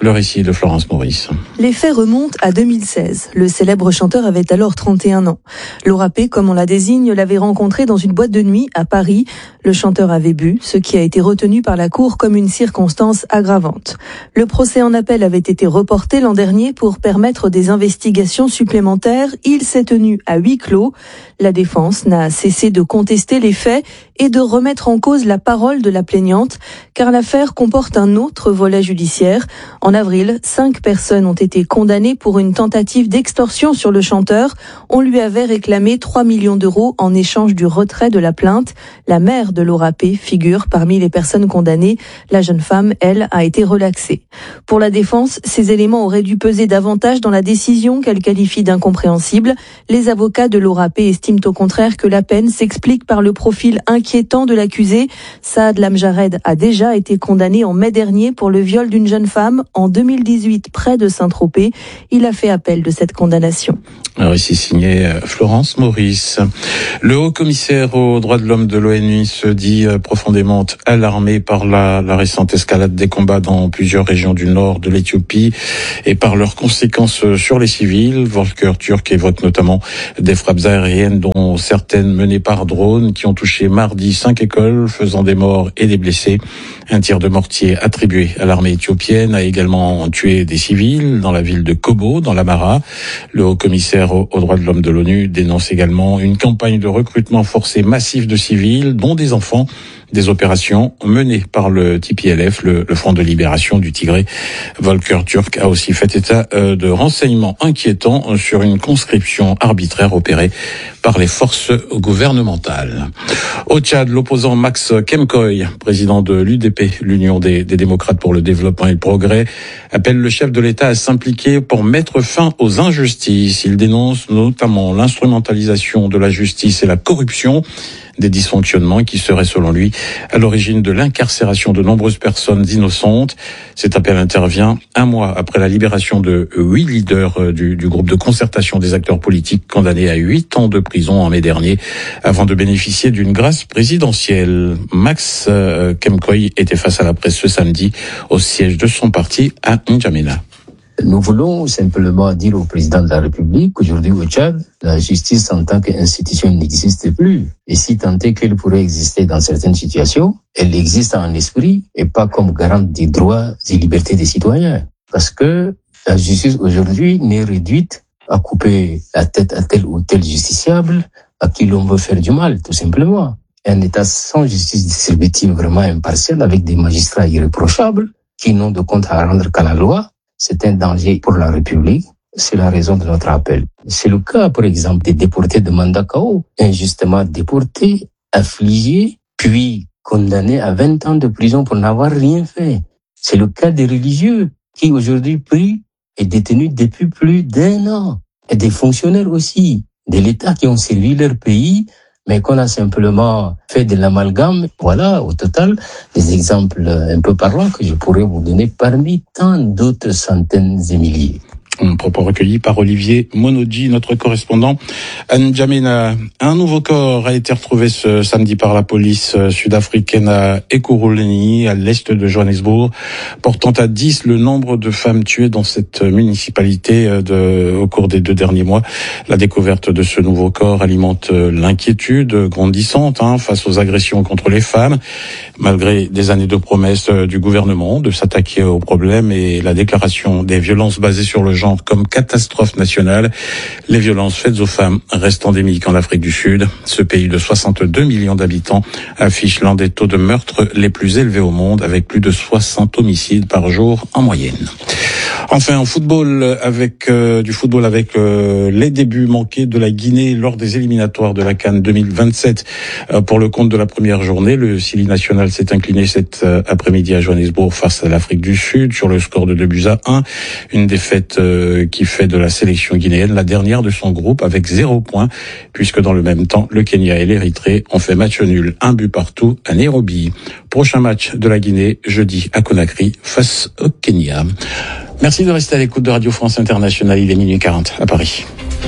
Le récit de Florence Maurice. Les faits remontent à deux mille seize. Le célèbre chanteur avait alors trente et un ans. Laura P, comme on la désigne, l'avait rencontré dans une boîte de nuit à Paris. Le chanteur avait bu, ce qui a été retenu par la Cour comme une circonstance aggravante. Le procès en appel avait été reporté l'an dernier pour permettre des investigations supplémentaires. Il s'est tenu à huis clos. La défense n'a cessé de contester les faits et de remettre en cause la parole de la plaignante, car l'affaire comporte un autre volet judiciaire. En avril, cinq personnes ont été condamnées pour une tentative d'extorsion sur le chanteur. On lui avait réclamé trois millions d'euros en échange du retrait de la plainte. La mère de Laura P figure parmi les personnes condamnées. La jeune femme, elle, a été relaxée. Pour la défense, ces éléments auraient dû peser davantage dans la décision qu'elle qualifie d'incompréhensible. Les avocats de Laura P estiment au contraire que la peine s'explique par le profil inquiétant de l'accusé. Saad Lamjared a déjà été condamné en mai dernier pour le viol d'une jeune femme en deux mille dix-huit près de Saint-Tropez. Il a fait appel de cette condamnation. Alors ici signé Florence Maurice. Le haut-commissaire aux droits de l'homme de l'ONU se dit profondément alarmé par la, la récente escalade des combats dans plusieurs régions du nord de l'Éthiopie et par leurs conséquences sur les civils. Volker Turk évoque notamment des frappes aériennes dont certaines menées par drone qui ont touché mardi cinq écoles, faisant des morts et des blessés. Un tir de mortier attribué à l'armée éthiopienne a également tué des civils dans la ville de Kobo, dans l'Amara. Le haut-commissaire aux droits de l'homme de l'ONU dénonce également une campagne de recrutement forcé massif de civils, dont des enfants. Des opérations menées par le T P L F, le, le Front de Libération du Tigré. Volker Turk a aussi fait état euh, de renseignements inquiétants sur une conscription arbitraire opérée par les forces gouvernementales. Au Tchad, l'opposant Max Kemkoy, président de l'U D P, l'Union des, des démocrates pour le développement et le progrès, appelle le chef de l'État à s'impliquer pour mettre fin aux injustices. Il dénonce notamment l'instrumentalisation de la justice et la corruption, des dysfonctionnements qui seraient, selon lui, à l'origine de l'incarcération de nombreuses personnes innocentes. Cet appel intervient un mois après la libération de huit leaders du, du groupe de concertation des acteurs politiques condamnés à huit ans de prison en mai dernier, avant de bénéficier d'une grâce présidentielle. Max euh, Kemkoy était face à la presse ce samedi au siège de son parti à N'Djamena. Nous voulons simplement dire au président de la République qu'aujourd'hui au Tchad, la justice en tant qu'institution n'existe plus. Et si tant est qu'elle pourrait exister dans certaines situations, elle existe en esprit et pas comme garante des droits et libertés des citoyens. Parce que la justice aujourd'hui n'est réduite à couper la tête à tel ou tel justiciable à qui l'on veut faire du mal, tout simplement. Un État sans justice distributive vraiment impartiale avec des magistrats irréprochables qui n'ont de compte à rendre qu'à la loi, c'est un danger pour la République. C'est la raison de notre appel. C'est le cas, par exemple, des déportés de Mandakao, injustement déportés, affligés, puis condamnés à vingt ans de prison pour n'avoir rien fait. C'est le cas des religieux qui aujourd'hui prient et détenus depuis plus d'un an. Et des fonctionnaires aussi, de l'État qui ont servi leur pays, mais qu'on a simplement fait de l'amalgame. Voilà, au total, des exemples un peu parlants que je pourrais vous donner parmi tant d'autres centaines et milliers. Un propos recueilli par Olivier Monodji, notre correspondant à N'Djamena. Un nouveau corps a été retrouvé ce samedi par la police sud-africaine à Ekurhuleni, à l'est de Johannesburg, portant à dix le nombre de femmes tuées dans cette municipalité de, au cours des deux derniers mois. La découverte de ce nouveau corps alimente l'inquiétude grandissante hein, face aux agressions contre les femmes, malgré des années de promesses du gouvernement de s'attaquer au problème et la déclaration des violences basées sur le genre comme catastrophe nationale. Les violences faites aux femmes restent endémiques en Afrique du Sud. Ce pays de soixante-deux millions d'habitants affiche l'un des taux de meurtre les plus élevés au monde, avec plus de soixante homicides par jour en moyenne. Enfin, en football, avec euh, du football avec euh, les débuts manqués de la Guinée lors des éliminatoires de la CAN deux mille vingt-sept. Euh, pour le compte de la première journée, le Sili national s'est incliné cet euh, après-midi à Johannesburg face à l'Afrique du Sud sur le score de deux buts à un. Une défaite euh, qui fait de la sélection guinéenne la dernière de son groupe avec zéro point, puisque dans le même temps, le Kenya et l'Érythrée ont fait match nul, un but partout à Nairobi. Prochain match de la Guinée, jeudi à Conakry face au Kenya. Merci de rester à l'écoute de Radio France Internationale. Il est minuit quarante à Paris.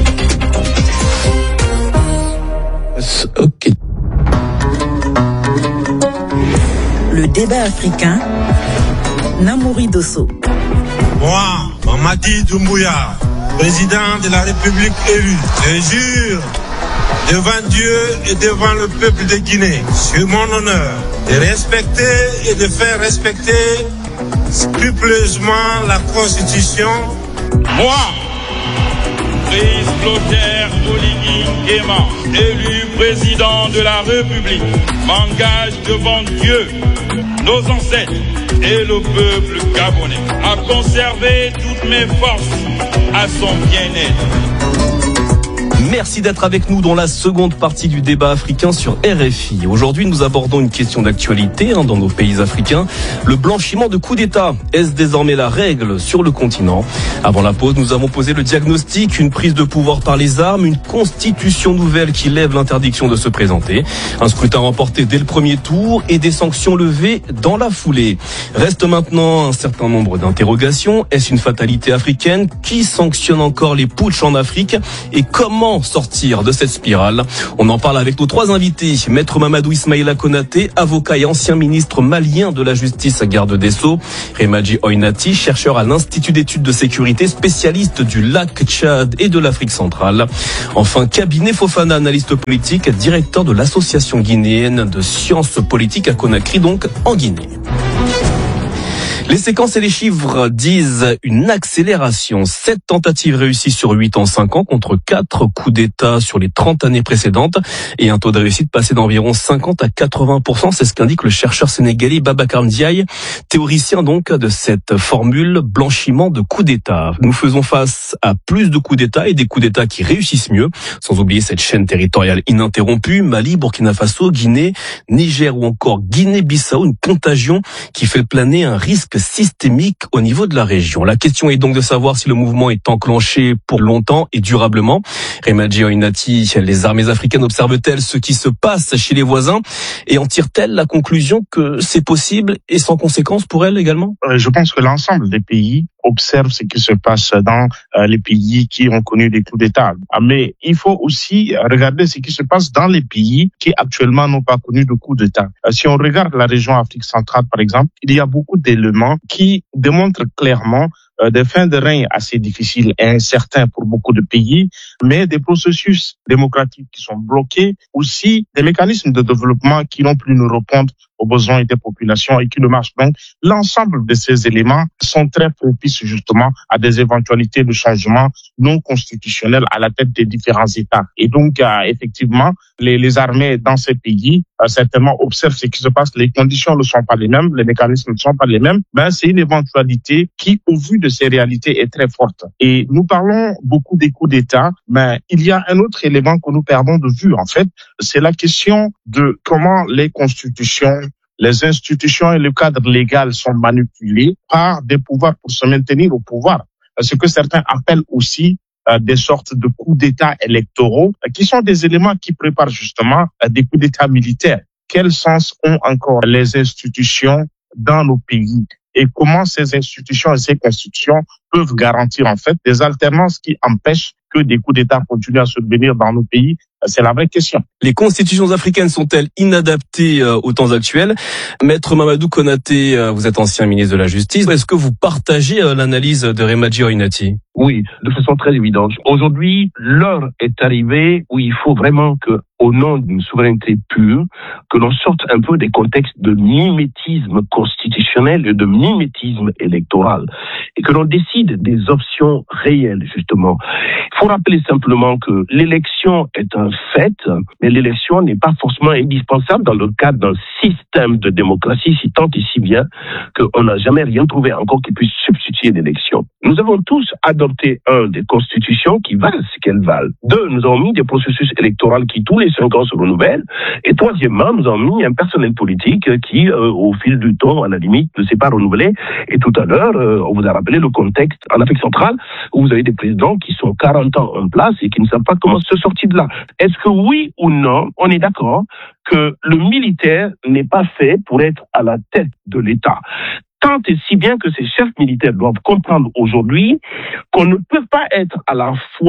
Okay. Le débat africain, Namouri Dosso. Moi, Mamadi Doumbouya, président de la République élu, je jure devant Dieu et devant le peuple de Guinée, sur mon honneur, de respecter et de faire respecter scrupuleusement la Constitution. Moi, Brice Clotaire Oligui Nguema, élu président de la République, m'engage devant Dieu, nos ancêtres et le peuple gabonais à conserver toutes mes forces à son bien-être. Merci d'être avec nous dans la seconde partie du débat africain sur R F I. Aujourd'hui, nous abordons une question d'actualité hein, dans nos pays africains. Le blanchiment de coups d'État, est-ce désormais la règle sur le continent? Avant la pause, nous avons posé le diagnostic, une prise de pouvoir par les armes, une constitution nouvelle qui lève l'interdiction de se présenter, un scrutin remporté dès le premier tour et des sanctions levées dans la foulée. Reste maintenant un certain nombre d'interrogations. Est-ce une fatalité africaine? Qui sanctionne encore les putschs en Afrique? Et comment sortir de cette spirale? On en parle avec nos trois invités. Maître Mamadou Ismaïla Konaté, avocat et ancien ministre malien de la Justice, garde des Sceaux. Remadji Oinati, chercheur à l'Institut d'études de sécurité, spécialiste du lac Tchad et de l'Afrique centrale. Enfin, Kabinet Fofana, analyste politique, directeur de l'Association guinéenne de sciences politiques à Conakry, donc en Guinée. Les séquences et les chiffres disent une accélération. Sept tentatives réussies sur huit en cinq ans contre quatre coups d'État sur les trente années précédentes et un taux de réussite passé d'environ cinquante à quatre-vingts pour cent. C'est ce qu'indique le chercheur sénégalais Babacar Ndiaye, théoricien donc de cette formule blanchiment de coups d'État. Nous faisons face à plus de coups d'État et des coups d'État qui réussissent mieux, sans oublier cette chaîne territoriale ininterrompue, Mali, Burkina Faso, Guinée, Niger ou encore Guinée-Bissau, une contagion qui fait planer un risque systémique au niveau de la région. La question est donc de savoir si le mouvement est enclenché pour longtemps et durablement. Remadji Oinati, les armées africaines observent-elles ce qui se passe chez les voisins et en tirent-elles la conclusion que c'est possible et sans conséquence pour elles également? Je pense que l'ensemble des pays observe ce qui se passe dans euh, les pays qui ont connu des coups d'État. Mais il faut aussi regarder ce qui se passe dans les pays qui actuellement n'ont pas connu de coups d'État. Euh, si on regarde la région Afrique centrale, par exemple, il y a beaucoup d'éléments qui démontrent clairement euh, des fins de règne assez difficiles et incertains pour beaucoup de pays, mais des processus démocratiques qui sont bloqués, aussi des mécanismes de développement qui n'ont plus nous répondre aux besoins des populations et qui ne marchent pas. L'ensemble de ces éléments sont très propices justement à des éventualités de changement non constitutionnels à la tête des différents États. Et donc, euh, effectivement, les, les armées dans ces pays euh, certainement observent ce qui se passe. Les conditions ne sont pas les mêmes, les mécanismes ne sont pas les mêmes. Ben, c'est une éventualité qui, au vu de ces réalités, est très forte. Et nous parlons beaucoup des coups d'État, mais il y a un autre élément que nous perdons de vue, en fait, c'est la question de comment les constitutions, les institutions et le cadre légal sont manipulés par des pouvoirs pour se maintenir au pouvoir. Ce que certains appellent aussi euh, des sortes de coups d'État électoraux, euh, qui sont des éléments qui préparent justement euh, des coups d'État militaires. Quel sens ont encore les institutions dans nos pays? Et comment ces institutions et ces constitutions peuvent garantir en fait des alternances qui empêchent que des coups d'État continuent à survenir dans nos pays? C'est la vraie question. Les constitutions africaines sont-elles inadaptées euh, aux temps actuels? Maître Mamadou Konaté, euh, vous êtes ancien ministre de la Justice. Est-ce que vous partagez euh, l'analyse de Remadji Oinati? Oui, de façon très évidente. Aujourd'hui, l'heure est arrivée où il faut vraiment que, au nom d'une souveraineté pure, que l'on sorte un peu des contextes de mimétisme constitutionnel et de mimétisme électoral et que l'on décide des options réelles, justement. Il faut rappeler simplement que l'élection est un fait, mais l'élection n'est pas forcément indispensable dans le cadre d'un système de démocratie, si tant et si bien qu'on n'a jamais rien trouvé encore qui puisse substituer l'élection. Nous avons tous adopté, un, des constitutions qui valent ce qu'elles valent. Deux, nous avons mis des processus électoraux qui, tous les cinq ans, se renouvellent. Et troisièmement, nous avons mis un personnel politique qui, euh, au fil du temps, à la limite, ne s'est pas renouvelé. Et tout à l'heure, euh, on vous a rappelé le contexte en Afrique centrale, où vous avez des présidents qui sont quarante ans en place et qui ne savent pas comment se sortir de là. Est-ce que oui ou non, on est d'accord que le militaire n'est pas fait pour être à la tête de l'État? Tant et si bien que ces chefs militaires doivent comprendre aujourd'hui qu'on ne peut pas être à la fois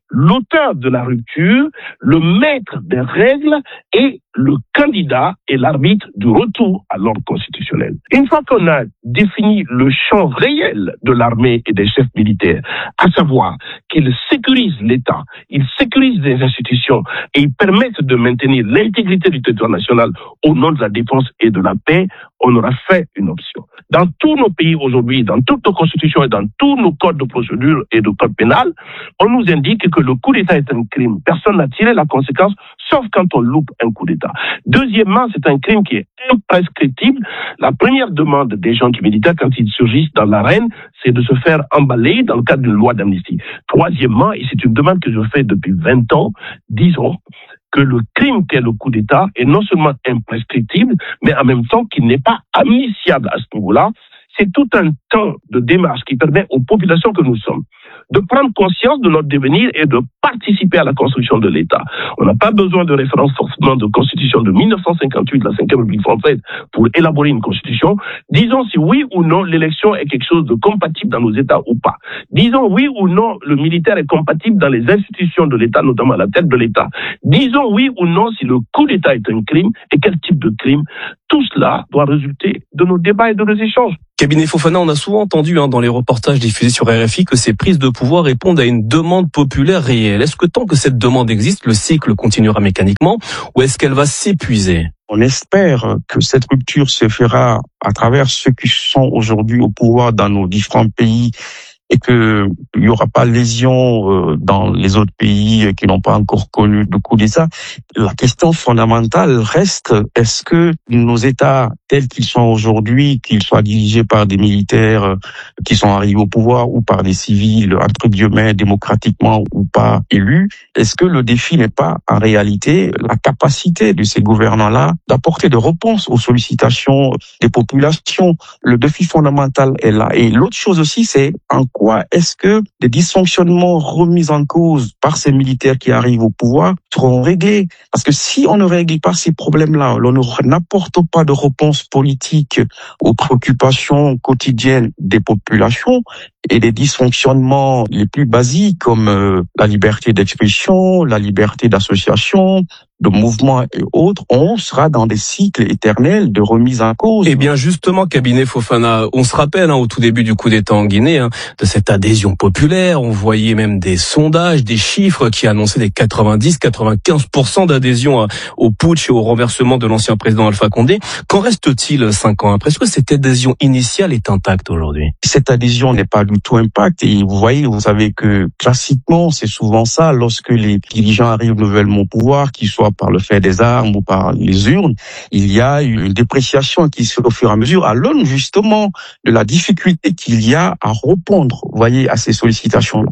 l'auteur de la rupture, le maître des règles et le candidat et l'arbitre du retour à l'ordre constitutionnel. Une fois qu'on a défini le champ réel de l'armée et des chefs militaires, à savoir qu'ils sécurisent l'État, ils sécurisent les institutions et ils permettent de maintenir l'intégrité du territoire national au nom de la défense et de la paix, on aura fait une option. Dans tous nos pays aujourd'hui, dans toutes nos constitutions et dans tous nos codes de procédure et de code pénal, on nous indique que le coup d'État est un crime. Personne n'a tiré la conséquence, sauf quand on loupe un coup d'État. Deuxièmement, c'est un crime qui est imprescriptible. La première demande des gens qui militent quand ils surgissent dans l'arène, c'est de se faire emballer dans le cadre d'une loi d'amnistie. Troisièmement, et c'est une demande que je fais depuis vingt ans, disons que le crime qu'est le coup d'État est non seulement imprescriptible, mais en même temps qu'il n'est pas amnistiable à ce niveau-là. C'est tout un temps de démarche qui permet aux populations que nous sommes de prendre conscience de notre devenir et de participer à la construction de l'État. On n'a pas besoin de référence forcément de constitution de mille neuf cent cinquante-huit, la cinquième République française, pour élaborer une constitution. Disons si oui ou non l'élection est quelque chose de compatible dans nos États ou pas. Disons oui ou non le militaire est compatible dans les institutions de l'État, notamment à la tête de l'État. Disons oui ou non si le coup d'État est un crime et quel type de crime. Tout cela doit résulter de nos débats et de nos échanges. Cabinet Fofana, on a souvent entendu hein, dans les reportages diffusés sur R F I que ces prises de pouvoir répondent à une demande populaire réelle. Est-ce que tant que cette demande existe, le cycle continuera mécaniquement ou est-ce qu'elle va s'épuiser ? On espère que cette rupture se fera à travers ceux qui sont aujourd'hui au pouvoir dans nos différents pays et que il y aura pas lésion euh, dans les autres pays qui n'ont pas encore connu de coup d'État. La question fondamentale reste, est-ce que nos États tels qu'ils sont aujourd'hui, qu'ils soient dirigés par des militaires euh, qui sont arrivés au pouvoir ou par des civils, entre guillemets, démocratiquement ou pas élus, est-ce que le défi n'est pas en réalité la capacité de ces gouvernants-là d'apporter des réponses aux sollicitations des populations? Le défi fondamental est là. Et l'autre chose aussi, c'est en quoi est-ce que des dysfonctionnements remis en cause par ces militaires qui arrivent au pouvoir seront réglés? Parce que si on ne règle pas ces problèmes-là, on n'apporte pas de réponse politique aux préoccupations quotidiennes des populations et des dysfonctionnements les plus basiques comme euh, la liberté d'expression, la liberté d'association, de mouvement et autres, on sera dans des cycles éternels de remise en cause. Eh bien justement, Cabinet Fofana, on se rappelle hein, au tout début du coup d'État en Guinée, hein, de cette adhésion populaire, on voyait même des sondages, des chiffres qui annonçaient des quatre-vingt-dix à quatre-vingt-quinze pour cent d'adhésion hein, au putsch et au renversement de l'ancien président Alpha Condé. Qu'en reste-t-il cinq ans après? Est-ce que cette adhésion initiale est intacte aujourd'hui? Cette adhésion n'est pas du tout impacte et vous voyez, vous savez que classiquement, c'est souvent ça, lorsque les dirigeants arrivent nouvellement au pouvoir, qu'ils soient par le fait des armes ou par les urnes, il y a une dépréciation qui se fait au fur et à mesure à l'aune justement de la difficulté qu'il y a à répondre, vous voyez, à ces sollicitations-là.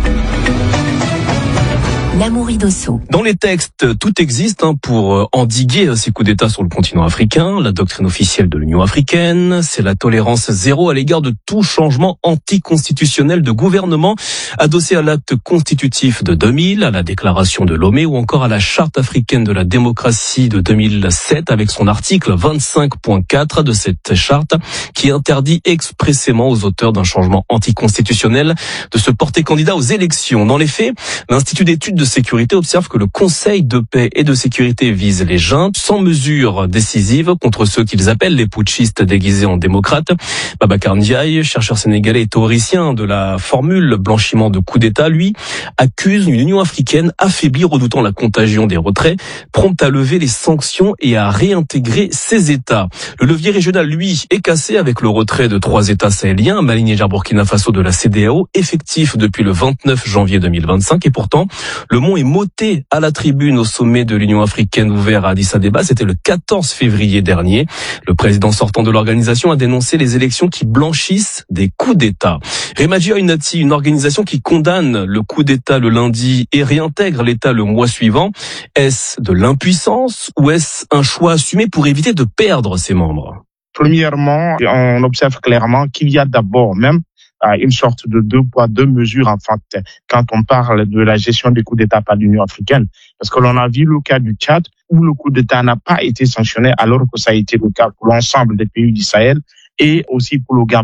L'Amaury Dosso. Dans les textes, tout existe hein, pour endiguer ces coups d'État sur le continent africain. La doctrine officielle de l'Union africaine, c'est la tolérance zéro à l'égard de tout changement anticonstitutionnel de gouvernement, adossé à l'acte constitutif de deux mille, à la déclaration de Lomé ou encore à la charte africaine de la démocratie de deux mille sept avec son article vingt-cinq point quatre de cette charte qui interdit expressément aux auteurs d'un changement anticonstitutionnel de se porter candidat aux élections. Dans les faits, l'Institut d'études de sécurité observe que le Conseil de paix et de sécurité vise les juntes sans mesure décisive contre ceux qu'ils appellent les putschistes déguisés en démocrates. Babacar Ndiaye, chercheur sénégalais et théoricien de la formule blanchiment de coup d'État, lui, accuse une Union africaine affaiblie, redoutant la contagion des retraits, prompte à lever les sanctions et à réintégrer ces États. Le levier régional, lui, est cassé avec le retrait de trois États sahéliens, Mali, Niger, Burkina Faso de la C D A O, effectif depuis le vingt-neuf janvier deux mille vingt-cinq, et pourtant, le mot est moté à la tribune au sommet de l'Union africaine ouvert à Addis Abeba. C'était le quatorze février dernier. Le président sortant de l'organisation a dénoncé les élections qui blanchissent des coups d'État. Remadji Oinati, une organisation qui condamne le coup d'État le lundi et réintègre l'État le mois suivant. Est-ce de l'impuissance ou est-ce un choix assumé pour éviter de perdre ses membres? Premièrement, on observe clairement qu'il y a d'abord même une sorte de deux poids, deux mesures, en fait, quand on parle de la gestion des coups d'État par l'Union africaine. Parce que l'on a vu le cas du Tchad, où le coup d'État n'a pas été sanctionné, alors que ça a été le cas pour l'ensemble des pays du Sahel et aussi pour le Gabon.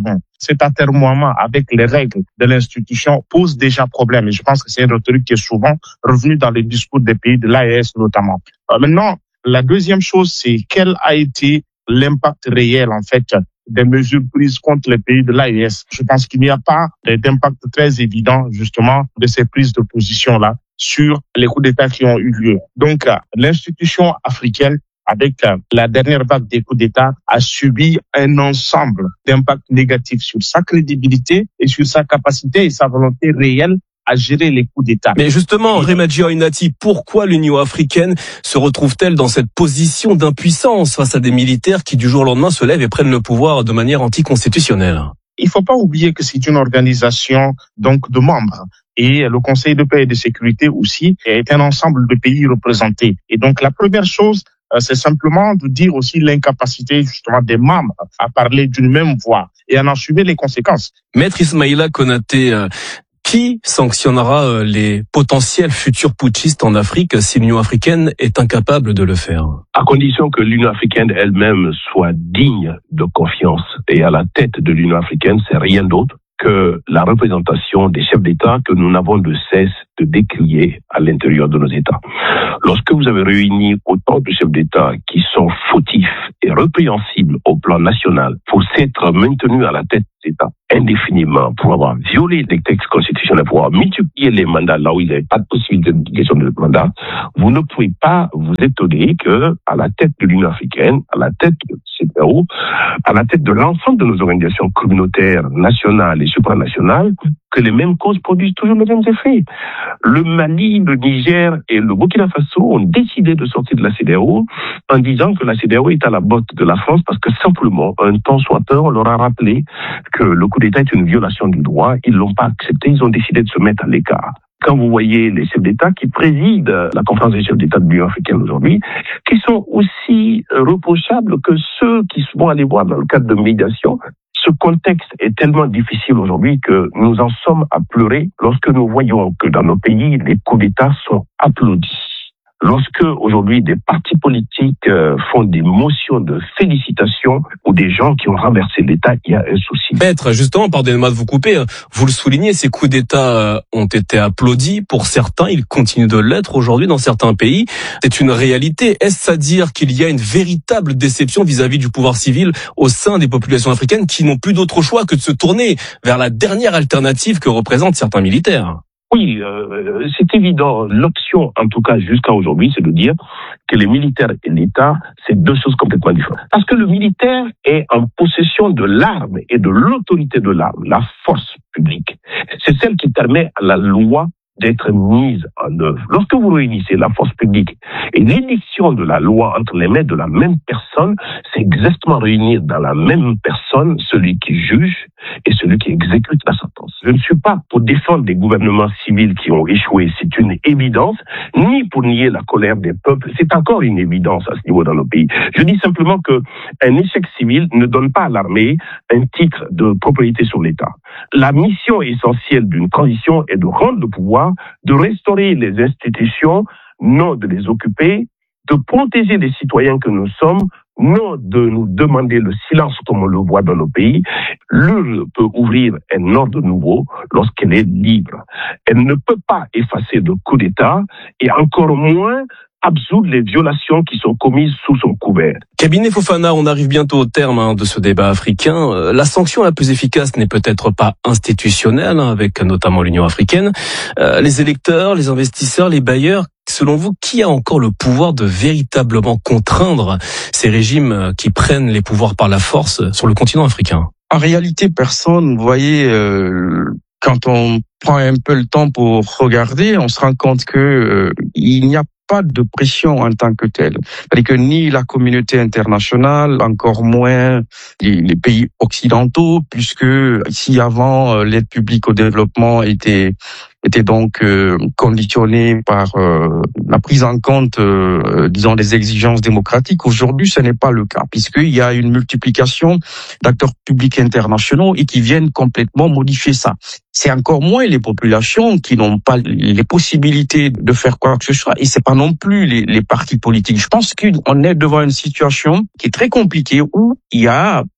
cet atermoiement avec les règles de l'institution pose déjà problème. Et je pense que c'est une rhétorique qui est souvent revenue dans les discours des pays de l'A E S notamment. Euh, maintenant, la deuxième chose, c'est quel a été l'impact réel, en fait, des mesures prises contre les pays de l'A E S. Je pense qu'il n'y a pas d'impact très évident, justement, de ces prises de position-là sur les coups d'État qui ont eu lieu. Donc, l'institution africaine, avec la dernière vague des coups d'État, a subi un ensemble d'impacts négatifs sur sa crédibilité et sur sa capacité et sa volonté réelle à gérer les coups d'État. Mais justement, Remadji Oinati, pourquoi l'Union africaine se retrouve-t-elle dans cette position d'impuissance face à des militaires qui du jour au lendemain se lèvent et prennent le pouvoir de manière anticonstitutionnelle? Il ne faut pas oublier que c'est une organisation donc de membres. Et le Conseil de paix et de sécurité aussi est un ensemble de pays représentés. Et donc la première chose, c'est simplement de dire aussi l'incapacité justement des membres à parler d'une même voix et à en assumer les conséquences. Maître Ismaïla Konaté, euh, qui sanctionnera euh, les potentiels futurs putschistes en Afrique si l'Union africaine est incapable de le faire? À condition que l'Union africaine elle-même soit digne de confiance. Et à la tête de l'Union africaine, c'est rien d'autre que la représentation des chefs d'État que nous n'avons de cesse de décrier à l'intérieur de nos États. Lorsque vous avez réuni autant de chefs d'État qui sont fautifs et répréhensibles au plan national pour s'être maintenus à la tête des États indéfiniment, pour avoir violé les textes constitutionnels, pour avoir multiplié les mandats là où il n'y avait pas de possibilité de question de mandat, vous ne pouvez pas vous étonner que, à la tête de l'Union africaine, à la tête de C E D E A O, à la tête de l'ensemble de nos organisations communautaires, nationales et supranationales, que les mêmes causes produisent toujours les mêmes effets. Le Mali, le Niger et le Burkina Faso ont décidé de sortir de la C E D E A O en disant que la C E D E A O est à la botte de la France parce que simplement, un temps soit heure, on leur a rappelé que le coup d'État est une violation du droit. Ils l'ont pas accepté, ils ont décidé de se mettre à l'écart. Quand vous voyez les chefs d'État qui président la conférence des chefs d'État de l'Union africaine aujourd'hui, qui sont aussi reprochables que ceux qui vont aller voir dans le cadre de médiation, ce contexte est tellement difficile aujourd'hui que nous en sommes à pleurer lorsque nous voyons que dans nos pays, les coups d'État sont applaudis. Lorsque aujourd'hui des partis politiques euh, font des motions de félicitations ou des gens qui ont renversé l'État, il y a un souci. Maître, justement, pardonnez-moi de vous couper, vous le soulignez, ces coups d'État ont été applaudis. Pour certains, ils continuent de l'être aujourd'hui dans certains pays. C'est une réalité. Est-ce à dire qu'il y a une véritable déception vis-à-vis du pouvoir civil au sein des populations africaines qui n'ont plus d'autre choix que de se tourner vers la dernière alternative que représentent certains militaires? Oui, euh, c'est évident. L'option, en tout cas jusqu'à aujourd'hui, c'est de dire que les militaires et l'État, c'est deux choses complètement différentes. Parce que le militaire est en possession de l'arme et de l'autorité de l'arme, la force publique. C'est celle qui permet à la loi d'être mise en œuvre. Lorsque vous réunissez la force publique et l'édiction de la loi entre les mains de la même personne, c'est exactement réunir dans la même personne celui qui juge et celui qui exécute la sentence. Je ne suis pas pour défendre des gouvernements civils qui ont échoué, c'est une évidence, ni pour nier la colère des peuples, c'est encore une évidence à ce niveau dans nos pays. Je dis simplement que un échec civil ne donne pas à l'armée un titre de propriété sur l'État. La mission essentielle d'une transition est de rendre le pouvoir, de restaurer les institutions, non de les occuper, de protéger les citoyens que nous sommes, non de nous demander le silence comme on le voit dans nos pays. L'U R peut ouvrir un ordre nouveau lorsqu'elle est libre. Elle ne peut pas effacer le coup d'État et encore moins absoudre les violations qui sont commises sous son couvert. Cabinet Fofana, on arrive bientôt au terme hein, de ce débat africain. Euh, la sanction la plus efficace n'est peut-être pas institutionnelle, hein, avec notamment l'Union africaine. Euh, les électeurs, les investisseurs, les bailleurs, selon vous, qui a encore le pouvoir de véritablement contraindre ces régimes qui prennent les pouvoirs par la force sur le continent africain? En réalité, personne. Vous voyez, euh, quand on prend un peu le temps pour regarder, on se rend compte que euh, il n'y a pas de pression en tant que telle. C'est-à-dire que ni la communauté internationale, encore moins les, les pays occidentaux, puisque si avant l'aide publique au développement était était donc euh, conditionnée par euh, la prise en compte, euh, disons, des exigences démocratiques. Aujourd'hui, ce n'est pas le cas, puisqu'il y a une multiplication d'acteurs publics internationaux et qui viennent complètement modifier ça. C'est encore moins les populations qui n'ont pas les possibilités de faire quoi que ce soit, et c'est pas non plus les, les partis politiques. Je pense qu'on est devant une situation qui est très compliquée où il y a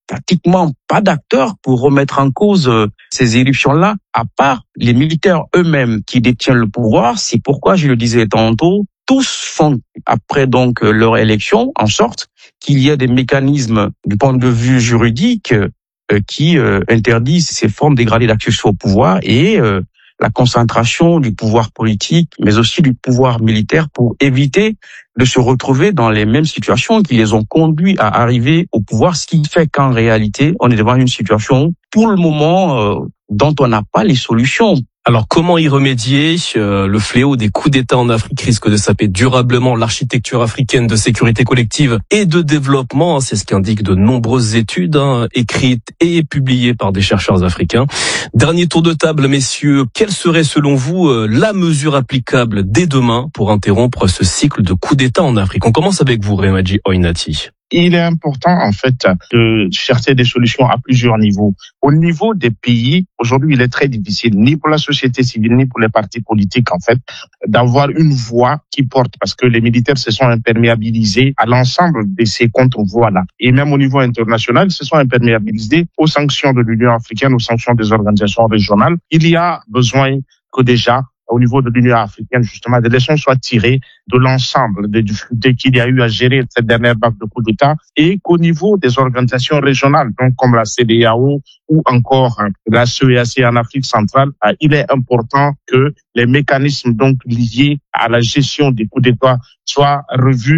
pratiquement pas d'acteurs pour remettre en cause euh, ces éruptions-là, à part les militaires eux-mêmes qui détiennent le pouvoir. C'est pourquoi, je le disais tantôt, tous font, après donc euh, leur élection, en sorte qu'il y ait des mécanismes du point de vue juridique euh, qui euh, interdisent ces formes dégradées d'accession au pouvoir et euh, la concentration du pouvoir politique, mais aussi du pouvoir militaire pour éviter de se retrouver dans les mêmes situations qui les ont conduits à arriver au pouvoir, ce qui fait qu'en réalité, on est devant une situation, pour le moment, euh, dont on n'a pas les solutions. Alors comment y remédier ? euh, Le fléau des coups d'État en Afrique risque de saper durablement l'architecture africaine de sécurité collective et de développement. C'est ce qu'indiquent de nombreuses études hein, écrites et publiées par des chercheurs africains. Dernier tour de table, messieurs. Quelle serait selon vous euh, la mesure applicable dès demain pour interrompre ce cycle de coups d'État en Afrique ? On commence avec vous, Remaji Oinati. Il est important, en fait, de chercher des solutions à plusieurs niveaux. Au niveau des pays, aujourd'hui, il est très difficile, ni pour la société civile, ni pour les partis politiques, en fait, d'avoir une voix qui porte, parce que les militaires se sont imperméabilisés à l'ensemble de ces contre-voix-là. Et même au niveau international, ils se sont imperméabilisés aux sanctions de l'Union africaine, aux sanctions des organisations régionales. Il y a besoin que déjà, au niveau de l'Union africaine, justement, des leçons soient tirées de l'ensemble des difficultés qu'il y a eu à gérer cette dernière vague de coups d'État et qu'au niveau des organisations régionales, donc comme la C E D E A O ou encore la C E E A C en Afrique centrale, il est important que les mécanismes donc liés à la gestion des coups d'État soient revus